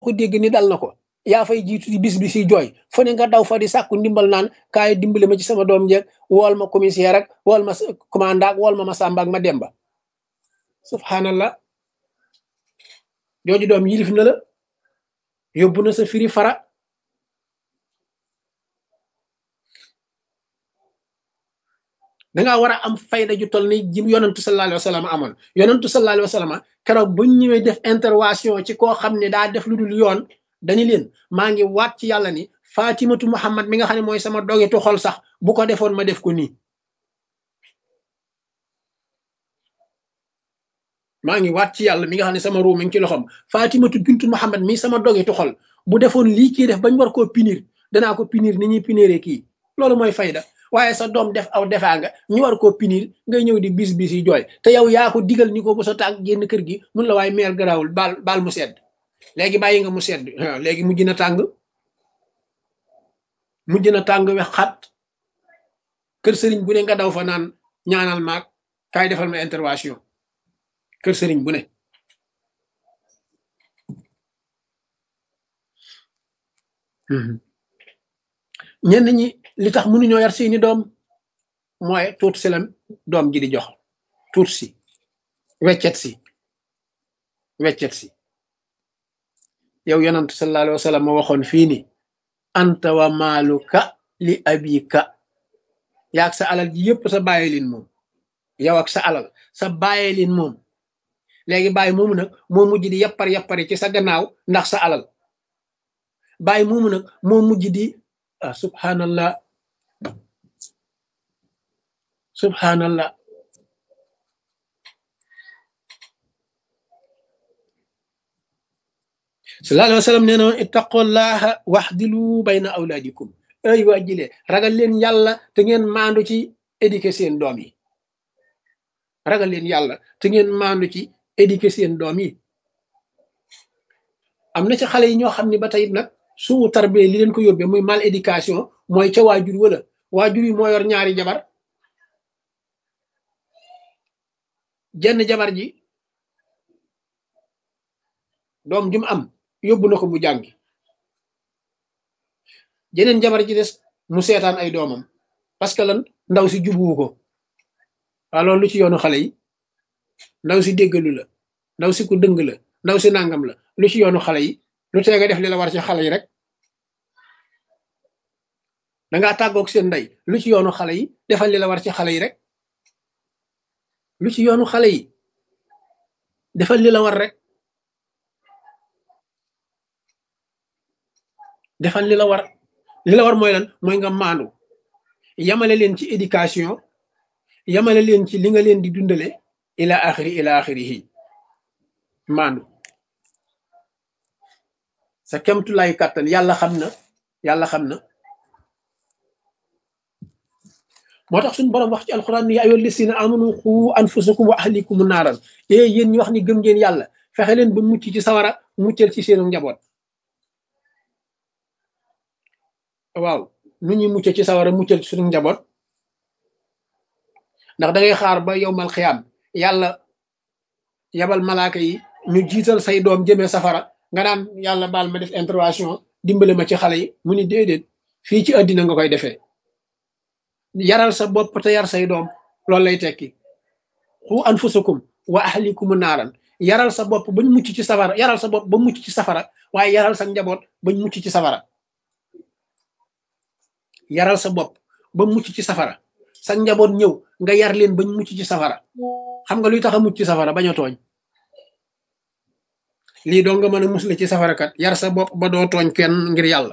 ko dégg ni dal na ko yaa fay jiitu di bis bi si jooy fu ne nga daw fa di sàkku ndimbal naan kaay dimbale ma ci sama doom jeeg wool ma commissaire ak wool ma commandant wool ma Samba ak ma Demba subhanallah jooju doom yilif na la yóbbu na sa firi fara dangaa war a am fayda ju toll ni ji yonantu sallallahu alayhi wa sallam amoon yonantu sallallahu alayhi wa sallam keroog buñ ñëwee def intervention ci koo xam ne daa def lu dul yoon dañu leen maa ngi waat ci yàlla ni Fatimatu Muhammad mi nga xam ne mooy sama dogetu xol sax bu ko defoon ma def ko nii maa ngi waat ci yàlla mi nga xam ne sama ruu mi ngi ci loxoom Fatimatu bintu Muhammad mi sama dogetu xol bu defoon lii kii def bañ war koo punir danaa ko punir ni ñuy puniré kii loolu mooy fayda waaye sa doom def aw defaa nga ñu war koo punir ngay ñëw di bis yi jooy te yow yaa ko digal ni ko bu sa tànk génn kër gi mun la waaye meer garaawul baal mu sedd léegi bàyyi nga mu sedd léegi mujj na tàng we xat kër sëriñ bu ne nga daw fa naan ñaanal maag kaay defal ma intervention kër sëriñ bu ne ñenn ñi li tax mënuñoo yar seeni doom mooy tuut si la doom ji di jox tuut si weccet si yow yonent sallallahu alayhi wa sallam ma waxoon fii ni anta wa maaluka li abika yaag sa alal ji yëpp sa bàyyi lin moom yow ak sa alal sa bàyyi lin moom léegi bàyyi moomu nag moo mujj di yappari ci sa gannaaw ndax sa alal bàyyi moomu nag moo mujj di subhanallah sallallahu alayhi wa sallam nee na ittaqullaha waxdilu bayna awlaadikum ay waa jile ragal leen yàlla te ngeen maandu ci éduquer seen doom yi ragal leen yàlla te ngeen maandu ci éduquer seen doom yi am na ci xale yi ñoo xam ne ba tey nag suu tarbiya li leen ko yóbbee muy mal éducation mooy ca waajur wala waajur yi moo yor ñaari jabar jenn jabar ji doom jum am yóbbu na ko mu jàngi jeneen jabar ji des mu seetaan ay doomam parce que lan ndaw si jubuwu ko waaw loolu lu ci yoonu xale yi ndaw si déggalu la ndaw si ku dëng la ndaw si nangam la lu ci yoonu xale yi lu tee nga def li la war ci xale yi rek dangaa tàggoog seen ndey lu ci yoonu xale yi defal li la war ci xale yi rek lu ci yoonu xale yi defal li la war rek defal li la war mooy lan mooy nga maandu yamale leen ci éducation yamale leen ci li nga leen di dundale ila axirihi maandu sa kemtulaay kàttan yàlla xam na moo tax suñu boroom wax ci alquran ni yaa ayyuhal lazina amanu qu anfusakum wa ahlikum naaran yéen ñi wax ni gëm ngeen yàlla fexe leen ba mucc ci sawara muccal ci seenu njaboot waaw nu ñuy mucc ci sawara muccal ci suñu njaboot ndax da ngay xaar ba yowmal xiyaam yàlla yabal malaaka yi ñu jiital say doom jëmee safara nga naan yàlla baal ma def intervention dimbale ma ci xale yi mu ni déedéet fii ci àddina nga koy defee yaral sa bopp te yar say doom loolu lay tekki xu anfusakum wa ahlikum naaran yaral sa bopp bañ mucc ci safara yaral sa bopp ba mucc ci safara waaye yaral sa njaboot bañ mucc ci safara yaral sa bopp ba mucc ci safara sa njaboot ñëw nga yar leen bañ mucc ci safara xam nga luy tax a mucc ci safara bañ a tooñ lii doo nga mën a musle ci safara kat yar sa bopp ba doo tooñ kenn ngir yàlla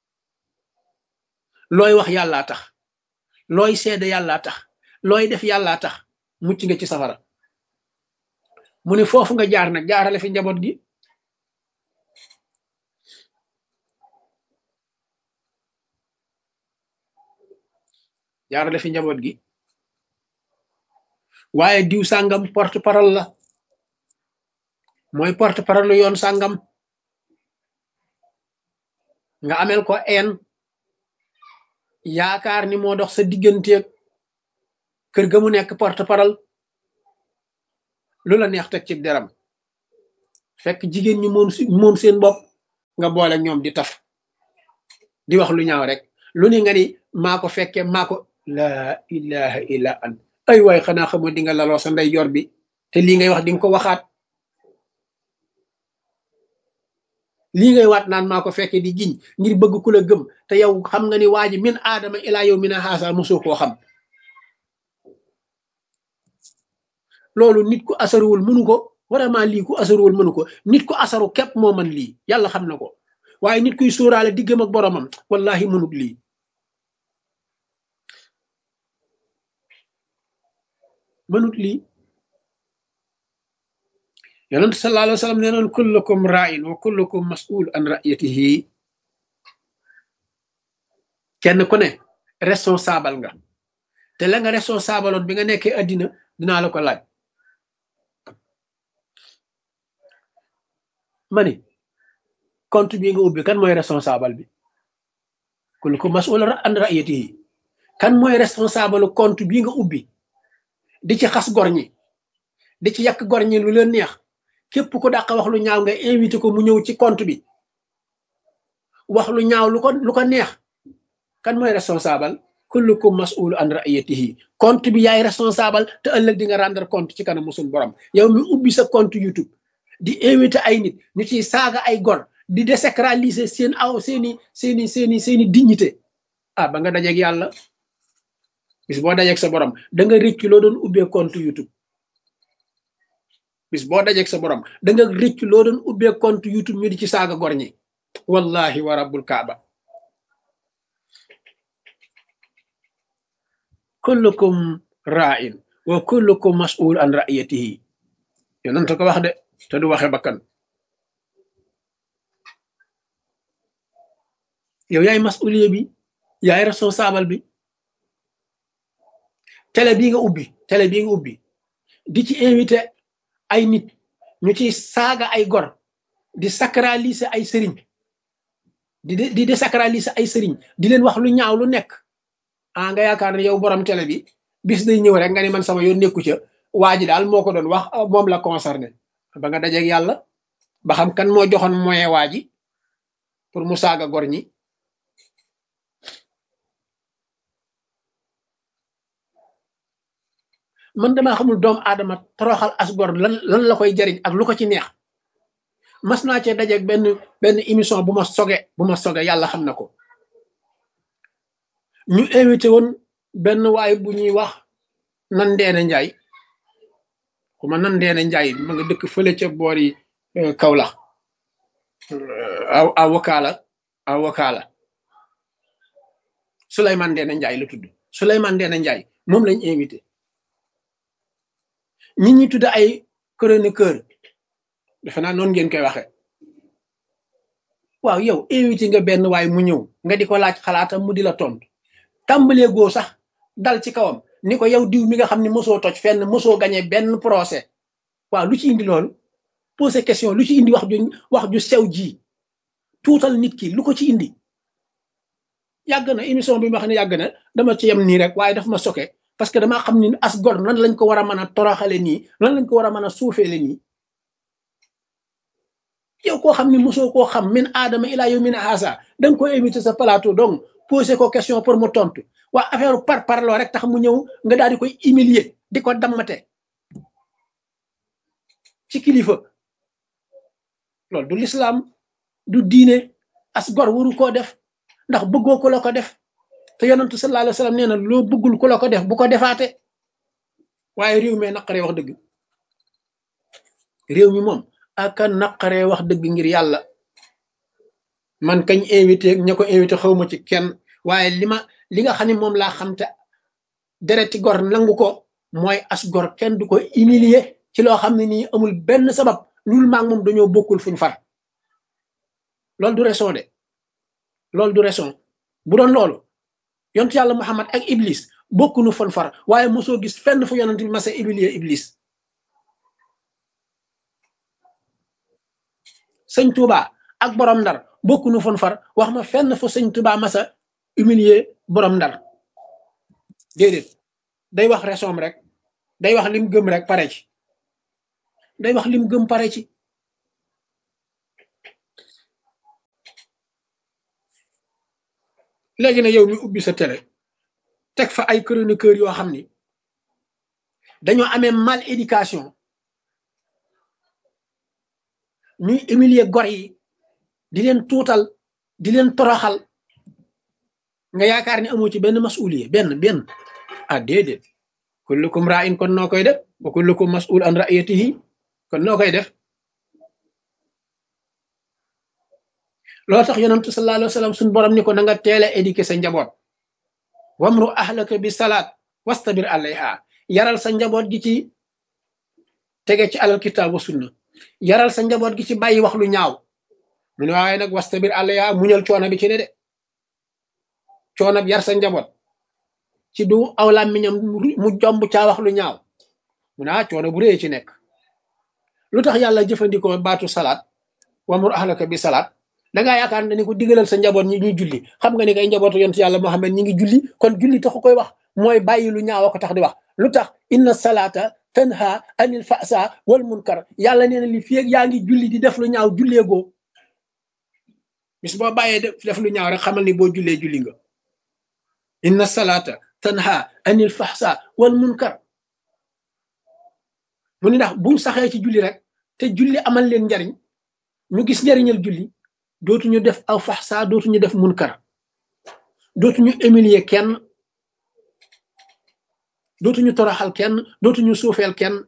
looy wax yàllaa tax looy seede yàllaa tax looy def yàllaa tax mucc nga ci safara mu ne foofu nga jaar nag jaarale fi njaboot gi jaarale fi njaboot gi waaye diw sàngam porte parole la mooy porte parole yoon sàngam nga amel ko een yaakaar ni moo dox sa digganteeg kër ga mu nekk porte parole lu la neex teg ci deram fekk jigéen ñi moom seen bopp nga boole ñoom di taf di wax lu ñaaw rek lu ni nga ni maa ko fekke maa ko laa ilaha illa an ay waay xanaa xamoo di nga laloo sa ndey jor bi te lii ngay wax di nga ko waxaat lii ngay waat naan maa ko fekke di giñ ngir bëgg ku la gëm te yow xam nga ni waa ji min aadama ilaa yow mina haasa mosoo koo xam loolu nit ku asaruwul mënu ko vraiment lii ku asaruwul mënu ko nit ku asaru képp moo man lii yàlla xam na ko waaye nit kuy sóoraale diggam ak boromam wallahi mënut lii mënut lii yonent sallallahu alayhi wa sallam nee noon kullukum ra'in wa kullukum mas'ul an ra'yatihi kenn ku ne responsable nga te la nga responsable oon bi nga nekkee addina dinaa la ko laaj ma ni compte bii nga ubbi kan mooy responsable bi kullukum mas'ul an ra'yatihi kan mooy responsable compte bii nga ubbi di ci xas gor ñi di ci yàq gor ñi lu leen neex képp ku dàq wax lu ñaaw nga invité ko mu ñëw ci compte bi wax lu ñaaw lu ko neex kan mooy responsable kullukum mas'ul an ra'yatihi compte bi yaay responsable te ëllëg di nga rendre compte ci kanam musul borom yow mi ubbi sa compte YouTube di invité ay nit ñu ciy saaga ay gor di désacraliser seen aw seeni dignité ah ba nga dajeeg yàlla bis boo dajeeg sa borom da nga réccu loo doon ubbee compte YouTube bis boo dajeeg sa borom da nga réccu loo doon ubbee compte YouTube ñu di ci saaga gor ñi wallahi wa rabbul kaaba kullukum ra'in wa kullukum mas'ul an ra'yatihi yonent ko wax de te du waxe bakkan yow yaay mas'uliye bi yaay responsable bi télé bii nga ubbi di ci invité ay nit ñu ci saaga ay gor di sacraliser ay sëriñ di désacraliser ay sëriñ di leen wax lu ñaaw lu nekk ah nga yaakaar ne yow borom télé bi bis day ñëw rek nga ni man sama yoon nekku ca waa ji daal moo ko doon wax moom la concerné ba nga dajeeg yàlla ba xam kan moo joxoon moyen waa ji pour mu saaga gor ñi man damaa xamul doomu aadama toroxal as gor lan la koy jariñ ak lu ko ci neex mas naa cee dajeeg benn émission bu ma soge yàlla xam na ko ñu invité woon benn waay bu ñuy wax Nandeena Njaay xuma Nandeena Njaay ma nga dëkk fële ca boori Kaolack avocat la Souleymane Ndeena Njaay la tudd Souleymane Ndeena Njaay moom lañ invité ñi ñi tudd ay chroniqueur defe naa noonu ngeen koy waxe waaw yow invité nga benn waay mu ñëw nga di ko laaj xalaatam mu di la tontu tàmbalee goo sax dal ci kawam ni ko yow diw mi nga xam ne mosoo toj fenn mosoo gañe benn procès waaw lu ci indi loolu posé question lu ci indi wax ju sew ji tuutal nit ki lu ko ci indi yàgg na émission bi ma xam ne yàgg na dama ci yem nii rek waaye daf ma soke parce que damaa xam ni as gor nan lañ ko war a mën a toroxale nii nan lañ ko war a mën a suufeele nii yow koo xam ne mosoo koo xam min aadama ilaa yow min haasa da nga ko invité sa plateau donc posé ko question pour mu tontu waa affaire parloo rek tax mu ñëw nga daal di koy humilier di ko dammate ci kilifa loolu du l'islam du diine as gor waru koo def ndax bëggoo ko la ko def te yonentu sallallahu alayhi wa sallam nee na loo bëggul ku la ko def bu ko defaate waaye réew mi naqaree wax dëgg réew mi moom aka naqaree wax dëgg ngir yàlla man kañ invité ña ko invité xawma ci kenn waaye li nga xam ne moom laa xam te dereti gor nangu ko mooy as gor kenn du ko humilier ci loo xam ne nii amul benn sabab lul maag moom dañoo bokkul fuñ far loolu du raison de loolu du raison bu doon loolu yontu yàlla Muhammad ak Iblis bokkunu fon far waaye mosoo gis fenn fu yonent bi masa humilier Iblis sëñ Touba ak borom ndar bokkunu fon far wax ma fenn fu sëñ Touba masa humilier borom ndar déedéet day wax raison rek day wax lim gëm rek pare ci day wax lim gëm pare ci léegi nag yow mi ubbi sa télé teg fa ay chroniqueur yoo xam ni dañoo amee mal éducation ñuy humilier gor yi di leen tuutal di leen toroxal nga yaakaar ni amoo ci benn masuliye benn ah déedéet kullukum ra'in kon noo koy def wa kullukum mas'ul an ra'iyatihi kon noo koy def loo tax yonentu sallallahu alayhi wa sallam suñu borom ni ko na nga teel a éduquer sa njaboot wamru ahlaka bi salaat wastabir alayha yaral sa njaboot gi ci tege ci alal kitaab wa sunna yaral sa njaboot gi ci bàyyi wax lu ñaaw mu ne waaye nag wastabir alayha muñal coono bi ci ne de coono bi yar sa njaboot ci du aw làmmiñam mu jomb caa wax lu ñaaw mu ne coono bu rëy ci nekk lu tax yàlla jëfandikoo baatu salaat wamru ahlaka bi salaat dangaa yaakaar ne ni ko digalal sa njaboot ñi ñuy julli xam nga ni kay njabootu yonent yàlla Muhammad ñi ngi julli kon julli taxu koy wax mooy bàyyi lu ñaaw ko tax di wax lu tax inna salaata tanha anil fasa wal munkar yàlla nee na li fi ak yaa ngi julli di def lu ñaaw julleegoo bis boo bàyyee def lu ñaaw rek xamal ni boo jullee julli nga inna salaata tanha anil fahsa wal munkar mu ni ndax buñ saxee ci julli rek te julli amal leen njariñ ñu gis njariñal julli dootuñu def aw fahsa dootuñu def munkar dootuñu humilier kenn dootuñu toroxal kenn dootuñu suufeel kenn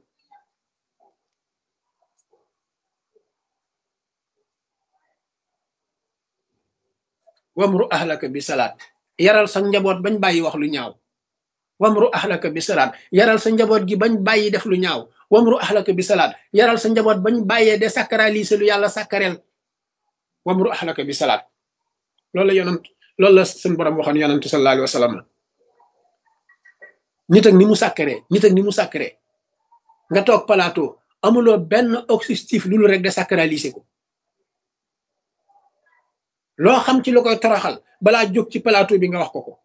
wamru ahlaka bi salaat yaral sa njaboot bañ bàyyi wax lu ñaaw wamru ahlaka bi salaat yaral sa njaboot gi bañ bàyyi def lu ñaaw wamru ahlaka bi salaat yaral sa njaboot bañ bàyyee de sacraliser lu yàlla sacrel wamru ahlaka bi salaat loolu la yonent loolu la suñ borom waxoon yonent sallallahu alayhi wa sallam nit ak ni mu sacré nit ak ni mu sacré nga toog plateau amuloo benn objectif lu rek de sacraliser ko loo xam ci lu koy toroxal balaa jóg ci plateau bi nga wax ko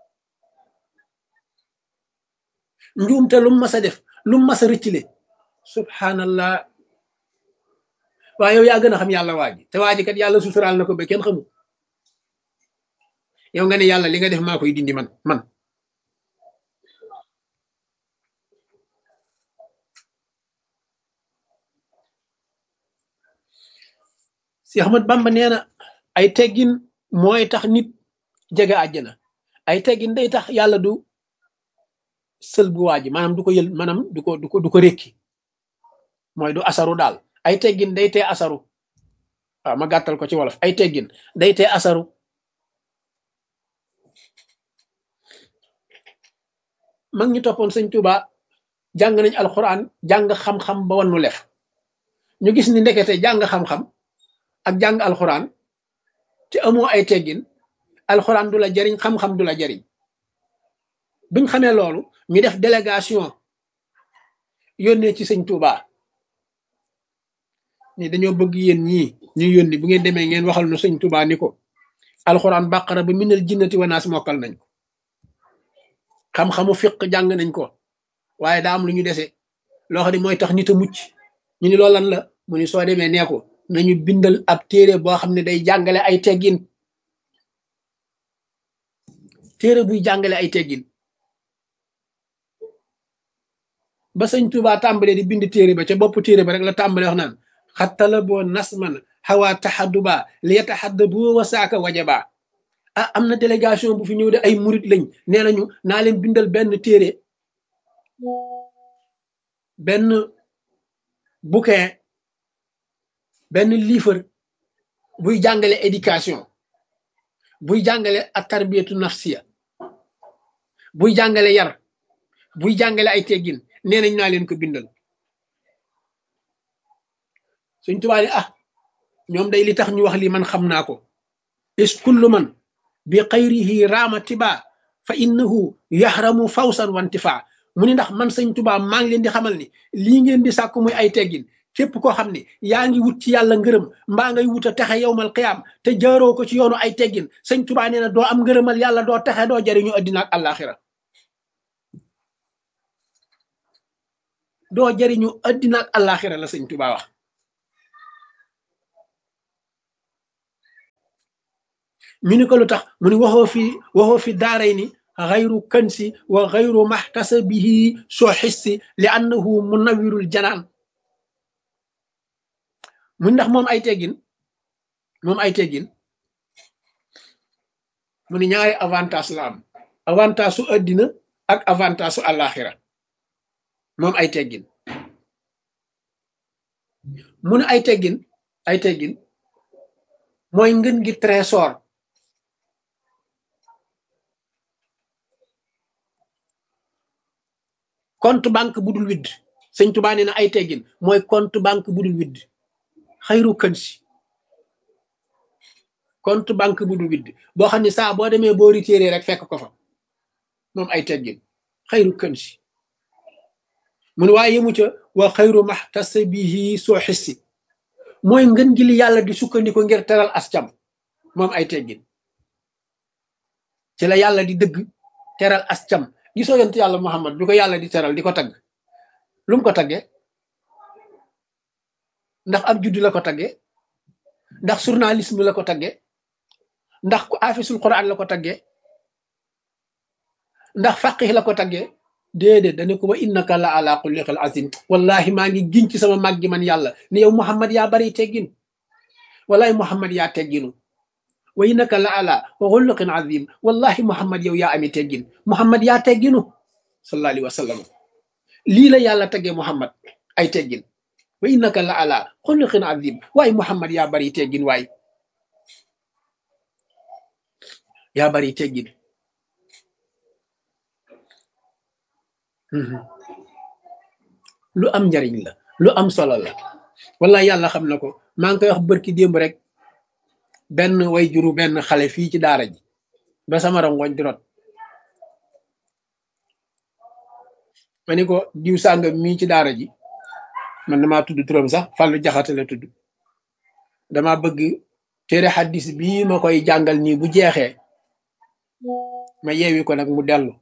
njuumte lu mu mas a def lu mu mas a rëccile subhanallah waaye yow yaa gën a xam yàlla waa ji te waa ji kat yàlla suturaal na ko ba kenn xamul yow nga ne yàlla li nga def maa koy dindi man si Ahmad Bamba nee na ay teggin mooy tax nit jege àjjana ay teggin day tax yàlla du sël bu waa ji maanaam du ko yël maanaam du ko rékki mooy du asaru daal ay teggin day tee asaru waaw ma gàttal ko ci wolof ay teggin day tee asaru mag ñi toppoon sëñ Tuuba jàng nañ alxuraan jàng xam-xam ba wannu lef ñu gis ni ndekete jàng xam-xam ak jàng alxuraan te amoo ay teggin alxuraan du la jariñ xam-xam du la jariñ buñ xamee loolu ñu def délégation yónnee ci sëñ Tuuba ni dañoo bëgg yéen ñii ñu yónni bu ngeen demee ngeen waxal nu sëñ Tuuba ni ko alxuraan bàqara ba minal jinnati wa naas mokkal nañ ko xam-xamu fiq jàng nañ ko waaye daa am lu ñu dese loo xam ne mooy tax nit a mucc ñu ni loolu lan la mu ni soo demee nee ko nañu bindal ab téere boo xam ne day jàngale ay teggin téere buy jàngale ay teggin ba sëñ Tuuba tàmbalee di bind téere ba ca bopp téere ba rek la tàmbalee wax naan xattala boo nasman xawaa taxadduba li yataxaddabu wa saaka wajaba ah am na délégation bu fi ñëw de ay murit lañ nee nañu naa leen bindal benn téere benn bouquin benn livre buy jàngale éducation buy jàngale ak tarbiyatu nafsiya buy jàngale yar buy jàngale ay teggin nee nañ naa leen ko bindal Sëñ Tuubaa ne ñoom day li tax ñu wax lii man xam naa ko is kullu man bi xayrihi raama tiba fa innahu yaxramu fawsan wantifa mu ni ndax man Sëñ Tuubaa maa ngi leen di xamal ni lii ngeen di sàkku muy ay teggin képp koo xam ne yaa ngi wut ci yàlla ngërëm mbaa ngay wut a texe yowmal qiyaam te jaaroo ko ci yoonu ay teggin Sëñ Tuubaa nee na doo am ngërëmal yàlla doo texe doo jariñu addina ak àllaaxira doo jariñu addina ak àllaaxira la Sëñ Tuubaa wax ñu ni ko lu tax mu ni waxoo fi daaray ni xayru kansi wa xayru maxtasabihi soo xissi li annahu munawirul janaan mu ndax moom ay teggin mu ni ñaari avantage la am avantage su addina ak avantage su àllaaxira moom ay teggin mu ne ay teggin mooy ngën gi trésor compte banque bu dul widd sëñ Tuubaa nee na ay teggin mooy compte banque bu dul widd xayru kansi compte banque bu dul widd boo xam ne saa boo demee boo retiré rek fekk ko fa moom ay teggin xayru kansi mu ne waaye yemu ca wa xayru maxtasabihi soo xissi mooy ngën gi li yàlla di sukkandiku ngir teral ascam moom ay teggin ci la yàlla di dëgg teral ascam gisoo yonent yàlla Muhammad bi ko yàlla di teral di ko tagg lu mu ko taggee ndax ab juddu la ko taggee ndax journalisme la ko taggee ndax ku afisul quran la ko taggee ndax faqih la ko taggee déedéet dane ko wa innaka la ala xulliqil azim wallahi maa ngi giñ ci sama màggi man yàlla ne yow Muhammad yaa bari teggin wallahi Muhammad yaa tegginu wa innaka la ala xulliqin azim wallahi Muhammad yow yaa ami teggin Muhammad yaa tegginu sallallahu alayhi wa sallam lii la yàlla taggee Muhammad ay teggin wa innaka la ala xulliqin azim waaye Muhammad yaa bari teggin waay yaa bari teggin lu am njariñ la lu am solo la wallahi yàlla xam na ko maa ngi koy wax bërki démb rek benn way juru benn xale fii ci daara ji ba sama rongoñ di rot ma ni ko diw sàngam mii ci daara ji man damaa tudd turam sax Fàllu Jaxate la tudd dama bëgg téere xaddis bii ma koy jàngal nii bu jeexee ma yeewi ko nag mu dellu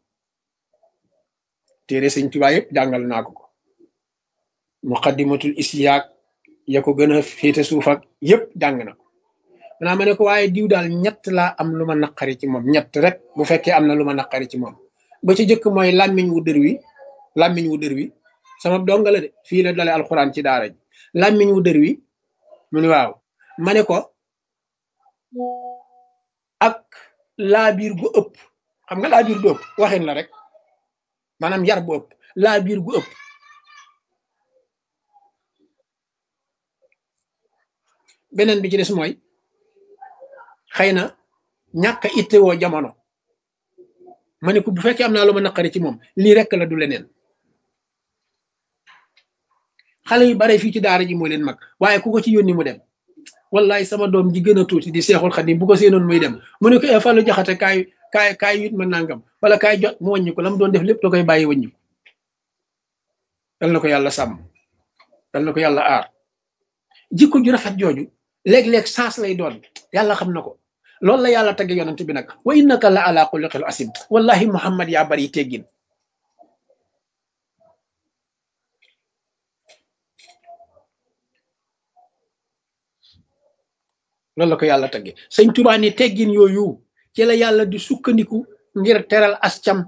téere Sëñ Tuubaa yëpp jàngal naa ko muqaddimatul isyaaq ya ko gën a féete suuf ak yëpp jàng na ko manaa ma ne ko waaye diw daal ñett laa am lu ma naqari ci moom ñett rek bu fekkee am na lu ma naqari ci moom ba ci jëkk mooy làmmiñ wu dër wi sama donga la de fii la dale alxuraan ci daara ji làmmiñ wu dër wi mu ni waaw ma ne ko ak laabiir gu ëpp xam nga laabiir gu ëpp waxin la rek maanaam yar bu ëpp laabiir gu ëpp beneen bi ci des mooy xëy na ñàkk a ittewoo jamono ma ne ko bu fekkee am naa lu ma naqari ci moom lii rek la du leneen xale yu bare fii ci daara ji moo leen mag waaye ku ko ci yónni mu dem wallahi sama doom ji gën a tuuti di Seexul Xadim bu ko seenoon muy dem mu ne ko Fàllu Jaxate kaay wit ma nangam wala kaay jot mu wàññi ko la mu doon def lépp da koy bàyyi wàññi ko dal na ko yàlla sàmm dal na ko yàlla aar jikko ju rafet jooju léeg-léeg saas lay doon yàlla xam na ko loolu la yàlla tagge yonent bi nag wa innaka la ala xuluqil asim wallahi Muhammad yaa bari teggin loolu la ko yàlla tagge Sëñ Tuubaa ni teggin yooyu ci la yàlla di sukkandiku ngir teral ascam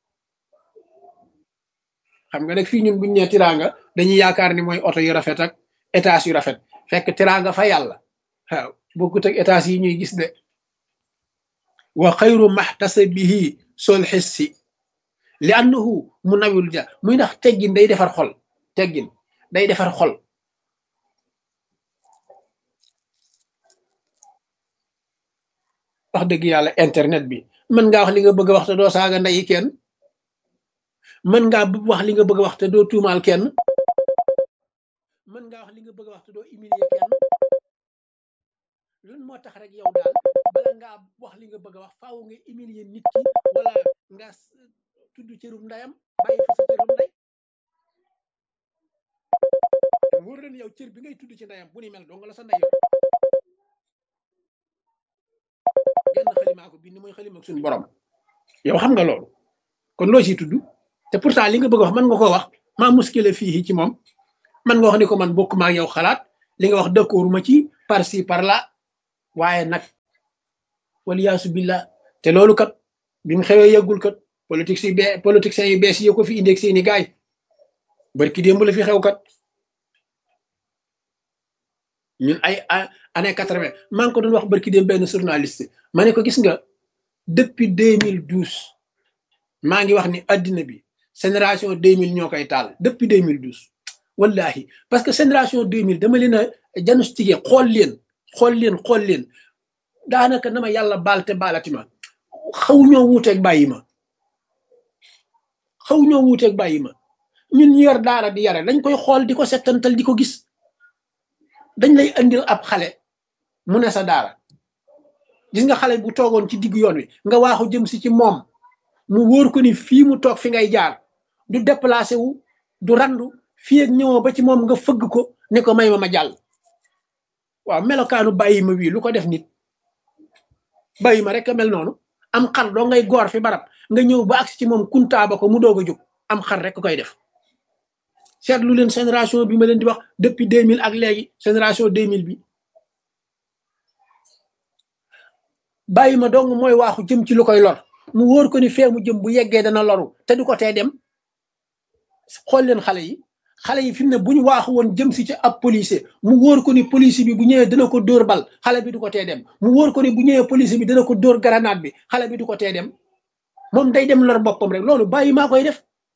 xam nga nag fii ñun buñ nee tiraanga dañuy yaakaar ni mooy oto yu rafet ak étage yu rafet fekk tiraanga fa yàlla waaw bokkut ak étage yi ñuy gis de wa xayru maxtasabihi sol xissi li annahu munawwil ja muy ndax teggin day defar xol teggin day defar xol wax dëgg yàlla internet bi mën ngaa wax li nga bëgg a wax te doo saaga ndeyi kenn mën ngaa wax li nga bëgg a wax te doo tuumaal kenn mën ngaa wax li nga bëgg a wax te doo humilier kenn lan moo tax rek yow daal bala ngaa wax li nga bëgg a wax faaw nga humilier nit ki wala nga tudd cërum ndeyam bàyyi fa sa cërum ndey wóor leen yow cër bi ngay tudd ci ndeyam bu ni mel dong la sa ndey genn xalimaa ko bind mooy xalima ak suñu borom yow xam nga loolu kon loo ciy tudd te pourtant li nga bëgg a wax mën nga koo wax maa muskile fii ci moom mën nga wax ni ko man bokk maa ak yow xalaat li nga wax d'accord ma ci par ci par là waaye nag waliyaasu billah te loolu kat bi mu xewee yëggul kat politiciens yu bees yi ko fi indee ak seeni gaay barki démb la fi xew kat ñun ay année 80 maa ngi ko doon wax barki démb benn journaliste ma ne ko gis nga depuis 2012 maa ngi wax ni addina bi génération 2000 ñoo koy taal depuis 2012 wallahi parce que génération 2000 dama leen a diagnostiqué xool leen daanaka na ma yàlla baal te baalati ma xaw ñoo wuuteeg bàyyi ma ñun ñu yor daara di yare dañ koy xool di ko settantal di ko gis dañ lay andil ab xale mu ne sa daara gis nga xale bu toogoon ci diggu yoon wi nga waaxu jëm si ci moom mu wóor ko ni fii mu toog fi ngay jaar du déplacé wu du randu fii ak ñëwoo ba ci moom nga fëgg ko ne ko may ma jàll waaw melokaanu bàyyi ma wii lu ko def nit bàyyi ma rek a mel noonu am xar doo ngay goor fi barab nga ñëw ba agsi ci moom kuntaaba ko mu doog a jóg am xar rek koy def seetlu leen génération bi ma leen di wax depuis 2000 ak léegi génération 2000 bi bàyyi ma dong mooy waaxu jëm ci lu koy lor mu wóor ko ni fee mu jëm bu yeggee dana loru te du ko tee dem xool leen xale yi fi mu ne bu ñu waaxu woon jëm si ci ab policier mu wóor ko ni policier bi bu ñëwee dana ko dóor bal xale bi du ko tee dem mu wóor ko ni bu ñëwee policier bi dana ko dóor grenade bi xale bi du ko tee dem moom day dem lor boppam rek loolu bàyyi maa koy def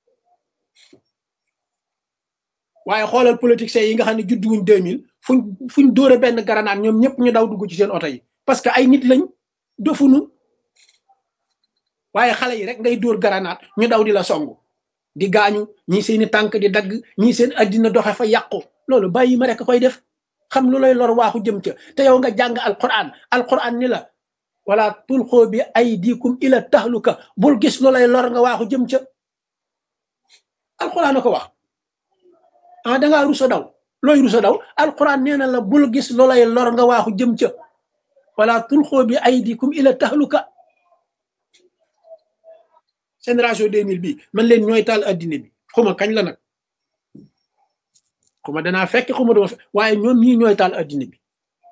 waaye xoolal politiciens yi nga xam ne juddu wuñ 2000 fuñ dóore benn grenade ñoom ñëpp ñu daw dugg ci seen oto yi parce que ay nit lañ dofunu waaye xale yi rek ngay dóor grenade ñu daw di la songu di gaañu ñii seeni tànk di dagg ñii seen addina doxe fa yàqu loolu bàyyi ma rek koy def xam lu lay lor waaxu jëm ca te yow nga jàng alquran ni la wala tulxoo bi aydikum ila tahluka bul gis lu lay lor nga waaxu jëm ca alquran a ko wax dangaa rusa daw looy rusa daw alquran nee na la bul gis lu lay lor nga waaxu jëm ca wala tulxoo bi aydikum ila tahluka génération 2000 bi man leen ñooy taal addina bi xuma kañ la nag xuma danaa fekk xuma dama fekk waaye ñoom ñii ñooy taal addina bi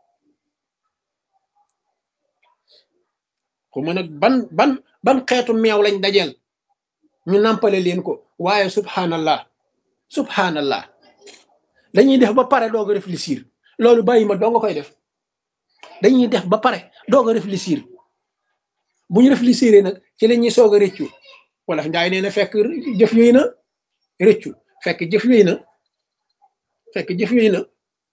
xuma nag ban xeetu meew lañ dajeel ñu nampale leen ko waaye subhanallah dañuy def ba pare doog a réfléchir loolu bàyyi ma doo nga koy def dañuy def ba pare doog a réfléchir bu ñu réfléchir nag ci la ñuy soog a rëccu wala njaay nee na fekk jëf yooyu na rëccu fekk jëf yooyu na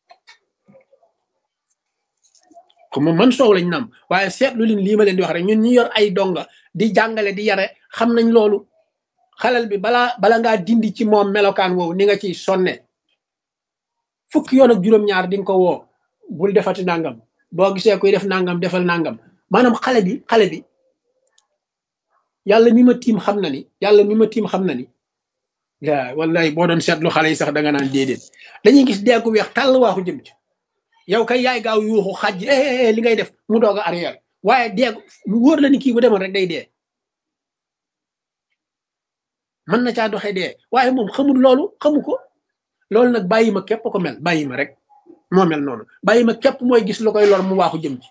comme man soow lañ nam waaye seetlu leen lii ma leen di wax rek ñun ñu yor ay donga di jàngale di yare xam nañ loolu xalal bi bala ngaa dindi ci moom melokaan woowu ni nga ciy sonne fukki yoon ak juróom-ñaar di nga ko woo bul defati nangam boo gisee kuy def nangam defal nangam maanaam xale bi yàlla mi ma tiim xam na ni wallahi boo doon seetlu xale yi sax da nga naan déedéet dañuy gis deegu weex tàll waaxu jëm ci yow kay yaay gaaw yuuxu xaj li ngay def mu doog a arrière waaye deegu mu wóor la ni kii bu demoon rek day dee mën na caa doxee dee waaye moom xamul xamu ko loolu nag bàyyi ma képp ko mel bàyyi ma rek moo mel noonu bàyyi ma képp mooy gis lu koy lor mu waaxu jëm ci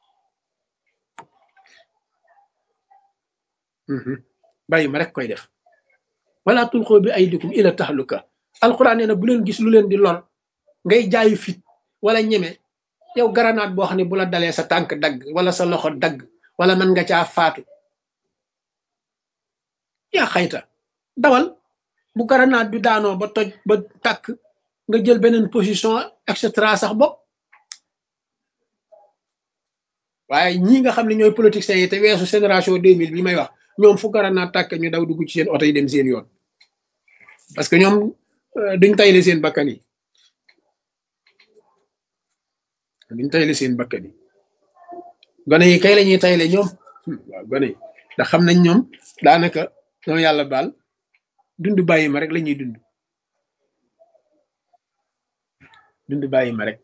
bàyyi ma rek koy def wala tulxoo bi aydikum ila tahluka alquran nee na bu leen gis lu leen di lor ngay jaayu fit wala ñeme yow garanaat boo xam ne bu la dalee sa tànk dagg wala sa loxo dagg wala mën nga caa faatu yaa xayta dawal bu garanaat bi daanoo ba toj ba tàkk nga jël beneen position et cetera sax bopp waaye ñii nga xam ne ñooy politiciens yi te weesu génération 2000 bi may wax ñoom fu garanaat tàkk ñu daw dugg ci seen oto yi dem seen yoon parce que ñoom duñ tayle seen bakkan yi gone yi kay la ñuy tayle ñoom waaw gone yi ndax xam nañ ñoom daanaka ñoo yàlla baal dund bàyyi ma rek la ñuy dund bàyyi ma rek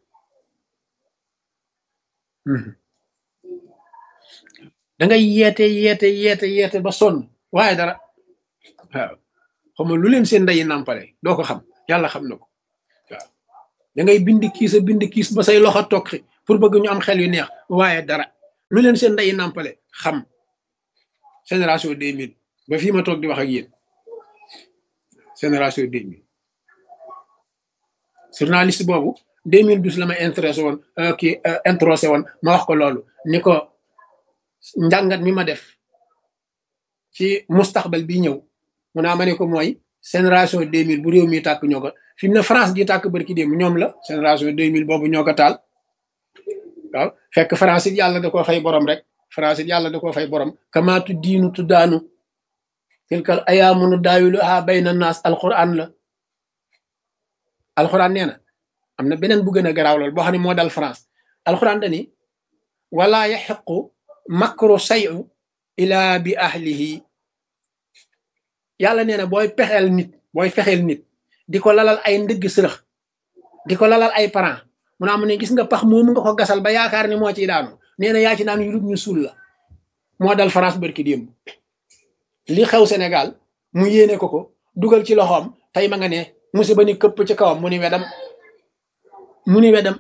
da ngay yeete ba sonn waaye dara waaw xam lu leen seen ndeyi nàmpale doo ko xam yàlla xam na ko waaw da ngay bind kiis ba say loxo tokki pour bëgg ñu am xel yu neex waaye dara lu leen seen ndeyi nàmpale xam génération 2000 ba fii ma toog di wax ak yéen génération 2000 journaliste boobu 2012 la ma intéressé woon kii introsé woon ma wax ko loolu ni ko njàngat mi ma def ci mustaxbal bi ñëw mu naa ma ne ko mooy génération 2000 bu réew mi tàkk ñoo ko fi mu ne France gi tàkk bërki démb ñoom la génération 2000 boobu ñoo ko taal waaw fekk France it yàlla da koo fay borom rek France it yàlla da koo fay borom kamaatu diinu tuddaanu tilkal ayaamunu daawilu a bayna naas alquran la alquran nee na am na beneen bu gën a garaaw lool boo xam ne moo dal France alquran dani wala yaxiqu makru sayu ila bi ahlihi yàlla nee na booy fexeel nit di ko lalal ay ndëgg sërëx di ko lalal ay parents mu naa mu ne gis nga pax moomu nga ko gasal ba yaakaar ni moo ciy daanu nee na yaa ci naan yulub ñu suul la moo dal France barki démb li xew Sénégal mu yéene ko dugal ci loxoom tey ma nga ne musiba ni këpp ci kawam mu ni wedam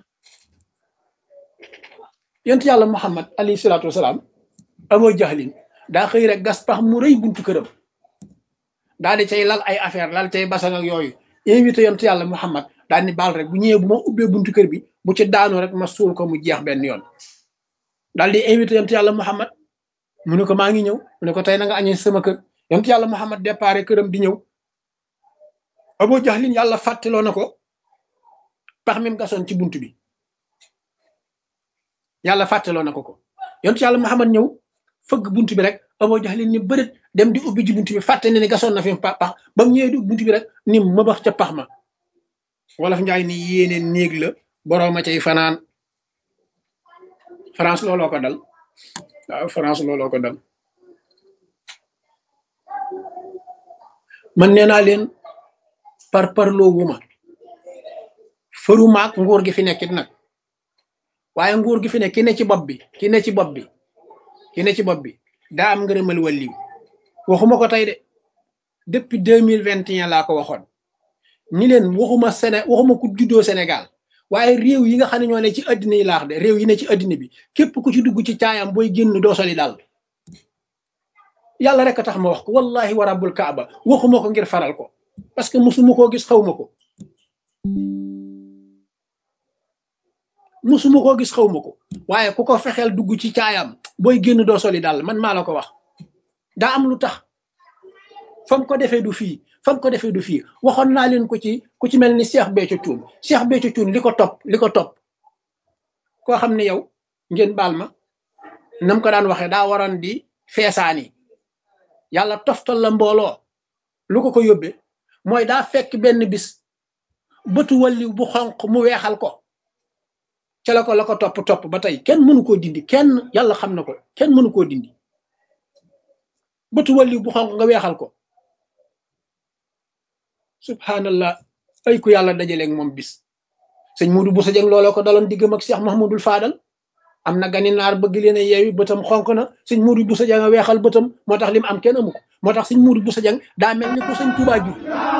yent yàlla Muhammad alayhi salaatu wasalaam Abu Jahlin daa xëy rek gas pax mu rëy buntu këram daal di cay lal ay affaire lal cay basan ak yooyu invité yent yàlla Muhammad daal ni baal rek bu ñëwee bu ma ubbee buntu kër bi bu ci daanu rek ma suul ko mu jeex benn yoon daal di invité yent yàlla Muhammad mu ne ko maa ngi ñëw mu ne ko tey na nga añee sama kër yent yàlla Muhammad déparé këram di ñëw Abu Jahlin yàlla fàttaloo na ko pax mi mu gasoon ci buntu bi yàlla fàttaloo na ko yent yàlla Muhammad ñëw fëgg buntu bi rek Abu Jahlin ni bërët dem di ubbi ji buntu bi fàtte ne ni gasoon na fi pax ba mu ñëwee di buntu bi rek ni ma bax ca pax ma wolof njaay ni yéene néeg la borooma cay fanaan France looloo ko dal waaw France looloo ko dal man nee naa leen parloo wuma fërumaak nguur gi fi nekkit nag waaye nguur gi fi nekk ki ne ci bopp bi daa am ngërëmal wàlliw waxuma ko tey de depuis 2021 laa ko waxoon ni leen waxuma ku juddoo Sénégal waaye réew yi nga xam ne ñoo ne ci addina yi laax de réew yi ne ci addina bi képp ku ci dugg ci caayam booy génn doo soli daal yàlla rek a tax ma wax ko wallahi wa rabbul kaaba waxuma ko ngir faral ko parce que musuma koo gis xawma ko waaye ku ko fexeel dugg ci caayam booy génn doo soli daal man maa la ko wax daa am lu tax fam ko defee du fii waxoon naa leen ku ci mel ni Cheikh Béthio Thioune li ko topp koo xam ne yow ngeen baal ma nam ko daan waxee daa waroon di feesaani yàlla toftal la mbooloo lu ko yóbbee mooy daa fekk benn bis bëtu walliw bu xonq mu weexal ko ca la ko topp ba tey kenn mënu koo dindi kenn yàlla xam na ko kenn mënu koo dindi bëtu walliw bu xonq nga weexal ko subhanallah ay ku yàlla dajaleeg moom bis sëñ Modou Bousso Dieng looloo ko daloon diggam ak Cheikh Mahmoudul Fadal am na gani naar bëgg leen a yeewi bëtam xonk na sëñ Modou Bousso Dieng a weexal bëtam moo tax lim am kenn amu ko moo tax sëñ Modou Bousso Dieng daa mel ni ko sëñ Touba jur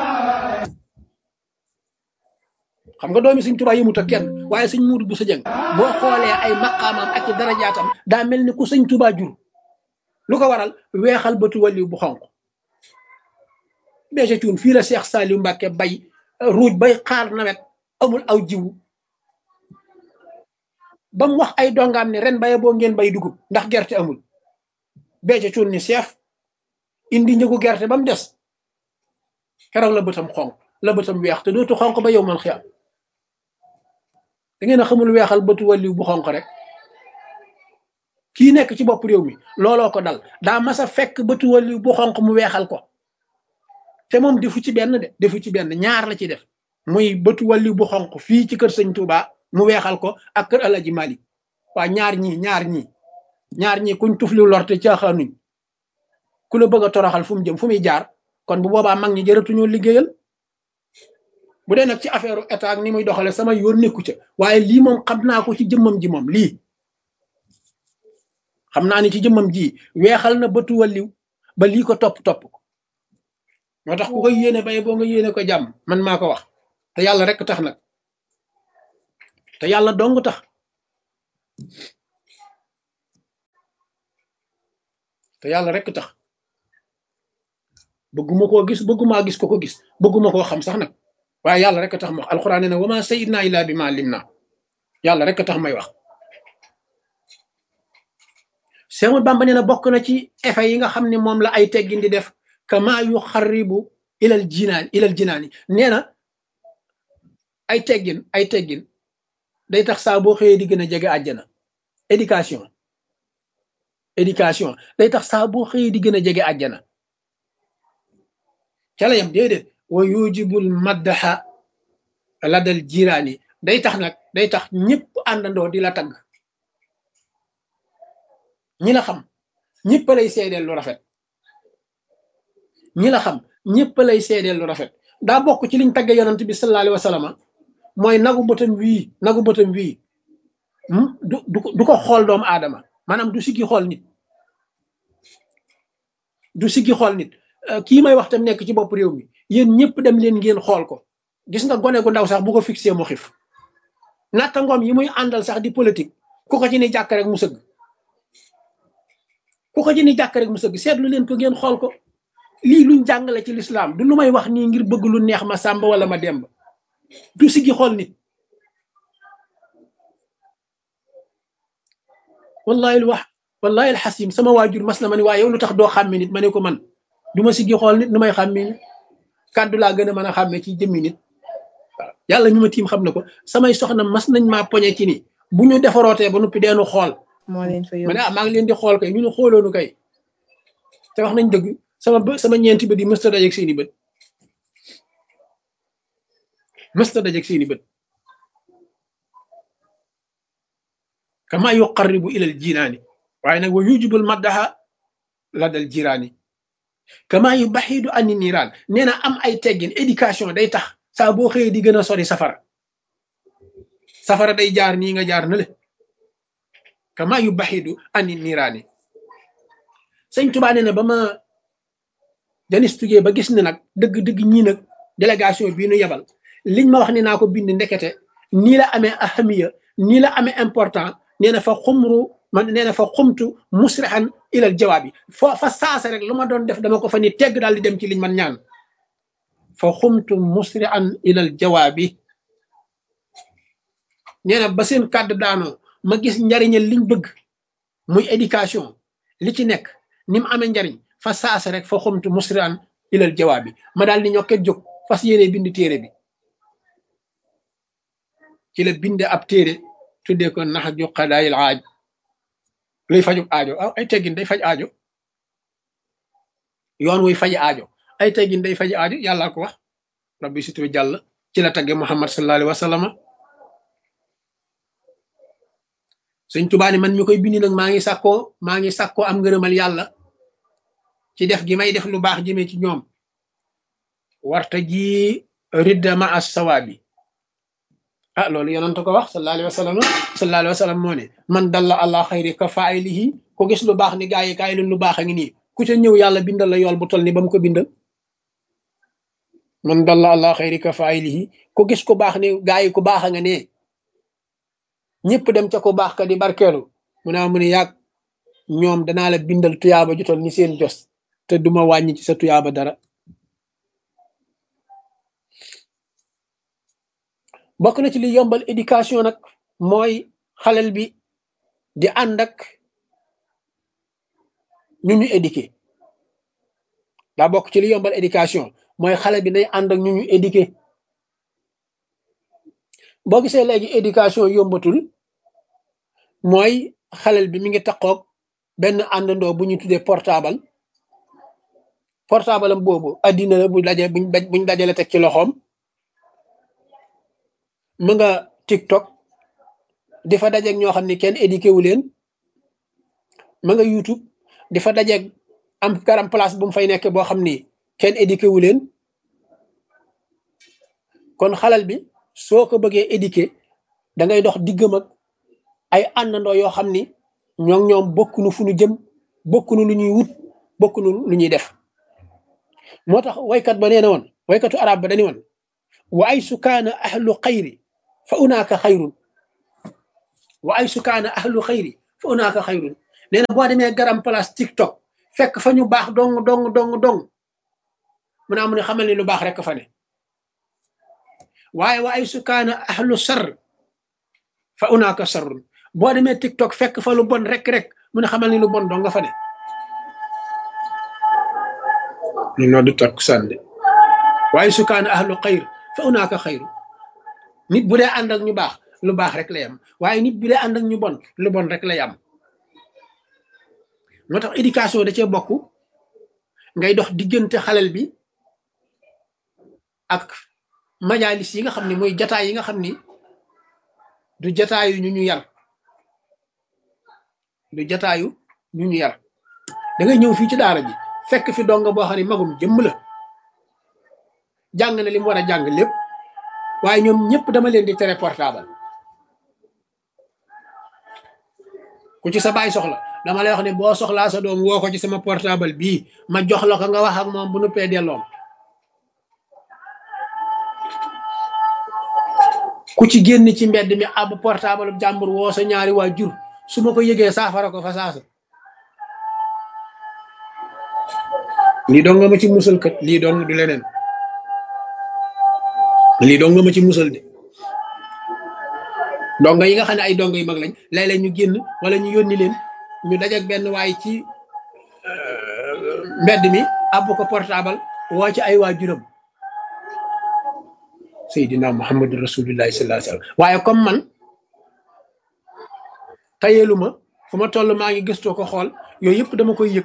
xam nga doomi sëñ Touba yëmut ak kenn waaye sëñ Modou Bousso Dieng boo xoolee ay maqaamam ak i darajaatam daa mel ni ku sëñ Touba jur lu ko waral weexal bëtu waliw bu xonk Béthio Thioune fii la Cheikh Saliou Mbacké bay ruuj bay xaar nawet amul aw jiwu ba mu wax ay dongaam ne ren baye boo ngeen bay dugub ndax gerte amul Béthio Thioune ni chef indi njëgu gerte ba mu des keroog la bëtam xonk la bëtam weex te dootu xonk ba yow man xiyam da ngeen a xamul weexal bëtu waliw bu xonk rek kii nekk ci bopp réew mi looloo ko dal daa mas a fekk bëtu waliw bu xonk mu weexal ko te moom defu ci benn ñaar la ci def muy bëtu waliw bu xonk fii ci kër sëñ Touba mu weexal ko ak kër Alaji Malik waa ñaar ñi kuñ tufli lorte caaxaanuñ ku la bëgg a toroxal fu mu jëm fu muy jaar kon bu boobaa mag ñi jërëtuñoo liggéeyal bu dee nag ci affaire état ak ni muy doxale sama yoon nekku ca waaye lii moom xam naa ko ci jëmmam ji moom lii xam naa ni ci jëmmam ji weexal na bëtu waliw ba lii ko topp ko moo tax ku koy yéene bay boo nga yéene ko jàmm man maa ko wax te yàlla rek tax nag te yàlla dong tax te yàlla rek tax bëgguma koo gis bëgguma gis ko gis bëgguma koo xam sax nag waaye yàlla rek tax ma wax alquran nee na wama sayidna illa bi ma lim na yàlla rek tax may wax. Seexul Bamba nee na bokk na ci effet yi nga xam ne moom la ay teggin di def kama yu xarribu ilal jinaani nee na ay teggin day tax saa boo xëyee di gën a jege àjjana. éducation day tax saa boo xëyee di gën a jege àjjana ca la yam déedéet wa yujibul maddaxa ladal jiraani day tax ñëpp àndandoo di la tagg. ñi la xam ñëpp lay seedeel lu rafet ñi la xam ñëpp lay seedeel lu rafet daa bokk ci liñ tagge yonent bi sallallahu alayhi wa sallam mooy nagu bëtam wii du ko xool doomu aadama maanaam du siggi xool nit kii may wax tam nekk ci bopp réew mi yéen ñëpp dem leen ngeen xool ko gis nga gone gu ndaw sax bu ko fixé mu xif natta ngoom yi muy àndal sax di politique ku ko ci ni jàkk rek mu sëgg seetlu leen ko ngeen xool ko lii luñ jàngale ci lislaam du lu may wax nii ngir bëgg lu neex ma sàmba wala ma demb du siggi xool nit wallahi alxasim sama waajur mas na ma ne waaye yow lu tax doo xàmme nit ma ne ko man du ma siggi xool nit nu may xàmme nit kàddu laa gën a mën a xàmme ci jëmmi nit waaw yàlla ñu ma tiim xam na ko samay soxna mas nañ maa poñe ci ni bu ñu defarootee ba noppi deenu xool ma ne maa ngi leen di xool kay ñu ne xooloonu kay te wax nañ dëgg sama ñeenti bët yi mësta dajeeg seeni bët kama yuqarribu ilal jinaani waaye nag wa yujibul maddaha la dal jiraani kama yu baxidu ani niiraan nee na am ay teggin éducation day tax saa boo xëyee di gën a sori safara day jaar nii nga jaar na le kama yu baxidu ani niiraani sëñ Tuubaa nee na ba ma janistugee ba gis ne nag dëgg ñii nag délégation bii nu yebal liñ ma wax ne naa ko bind ndekete nii la amee ahamiya nii la amee important nee na fa xumtu musrihan ilal jawaabi fa saasa rek lu ma doon def dama ko fa ni tegg daal di dem ci liñ man ñaan fa xumtu musrihan ilal jawaabi nee na ba seen kàddu daanoo ma gis njariñal liñ bëgg muy éducation li ci nekk ni mu amee njariñ fa saasa rek fa xumtu musrihan ilal jawaabi ma daal di ñokket jóg fas yéene bind téere bi ci la binde ab téere tuddee ko nax ju qadaayil aaj luy faju aajo ay teggin day faj aajo yoon wuy faj aajo ay teggin day faj aajo yàllaa ko wax rabbi situ jàll ci la tagge muhammad sallallahu alayhi wa sallam Sëñ Tuubaa ni man mi koy bindi nag maa ngi sàkkoo am ngërëmal yàlla ci def gi may def lu baax jëmee ci ñoom warta ji ridda ma as sawaabi loolu yonent ko wax sallallahu alayhi wa sallam moo ne man dalla ala xayri ka faa'ilihi ko gis lu baax ni gaa yi kaay leen lu baax a ngi nii ku ca ñëw yàlla bindal la yool bu tol ni ba mu ko bindal man dalla ala xayri ka faa'ilihi ko gis ku baax ni gaa yi ku baax a nga ne ñëpp dem ca ku baax ka di barkeelu mu ne yàgg ñoom danaa la bindal tuyaaba ju tol ni seen jos te duma wàññi ci sa tuyaaba dara bokk na ci li yombal éducation nag mooy xalel bi di ànd ak ñu ñu éduqué daa bokk ci li yombal éducation mooy xale bi day ànd ak ñu ñu éduqué boo gisee léegi éducation yombatul mooy xalel bi mi ngi takkoog benn àndandoo bu ñu tuddee portable am boobu addina la buñ dajale teg ci loxoom mu nga TikTok di fa dajeeg ñoo xam ne kenn éduqué wu leen ma nga YouTube di fa dajeeg am garam place bu mu fay nekk boo xam ni kenn éduqué wu leen kon xalal bi soo ko bëggee éduqué da ngay dox diggam ak ay àndandoo yoo xam ni ñoom bokkunu fu ñu jëm bokkunu lu ñuy wut bokkunu lu ñuy def moo tax waykat ba nee na woon waykatu arab ba dañu woon wa ay sukaana ahlu xayri fa unaaka xayrun wa ay sukaana ahlu xayri fa unaaka xayrun nee na boo demee garam place TikTok fekk fa ñu baax dong mu ne amu ne xamal ni lu baax rek fa ne waaye wa ay sukaana ahlu sar fa unaaka sarrun boo demee TikTok fekk fa lu bon rek mu ne xamal ni lu bon dong nga fa ne ñu noddu takkusaan de waaye sukaana ahlu xayr fa unaaka xayru nit bu dee ànd ak ñu baax lu baax rek lay am waaye nit bu dee ànd ak ñu bon lu bon rek lay am moo tax éducation da cee bokk ngay dox diggante xalel bi ak majalis yi nga xam ne mooy jataay yi nga xam ni du jataayu ñu yar du jataayu ñu yar da ngay ñëw fii ci daara ji fekk fi donga boo xam ne magum jëmm la jàng na li mu war a jàng lépp waaye ñoom ñëpp dama leen di tere portable ku ci sa baay soxla dama lay wax ne boo soxlaa sa doom woo ko ci sama portable bii ma jox la ko nga wax ak moom bu nu pee delloom ku ci génn ci mbedd mi ab portable jàmbur woo sa ñaari waa jur su ma ko yëgee saafara ko fa saasa lii dong nga ma ci musal kat lii dong du leneen lii dong nga ma ci musal de donga yi nga xam ne ay donga yu mag lañ léeg-léeg ñu génn wala ñu yónni leen ñu dajeek benn waay ci mbedd mi abbu ko portable woo ci ay waajuram Seydina Muhammadu Rasulullahi sallallahu alayhi wa sallam waaye comme man tayeelu ma fu ma toll maa ngi gëstoo ko xool yooyu yëpp dama koy yëg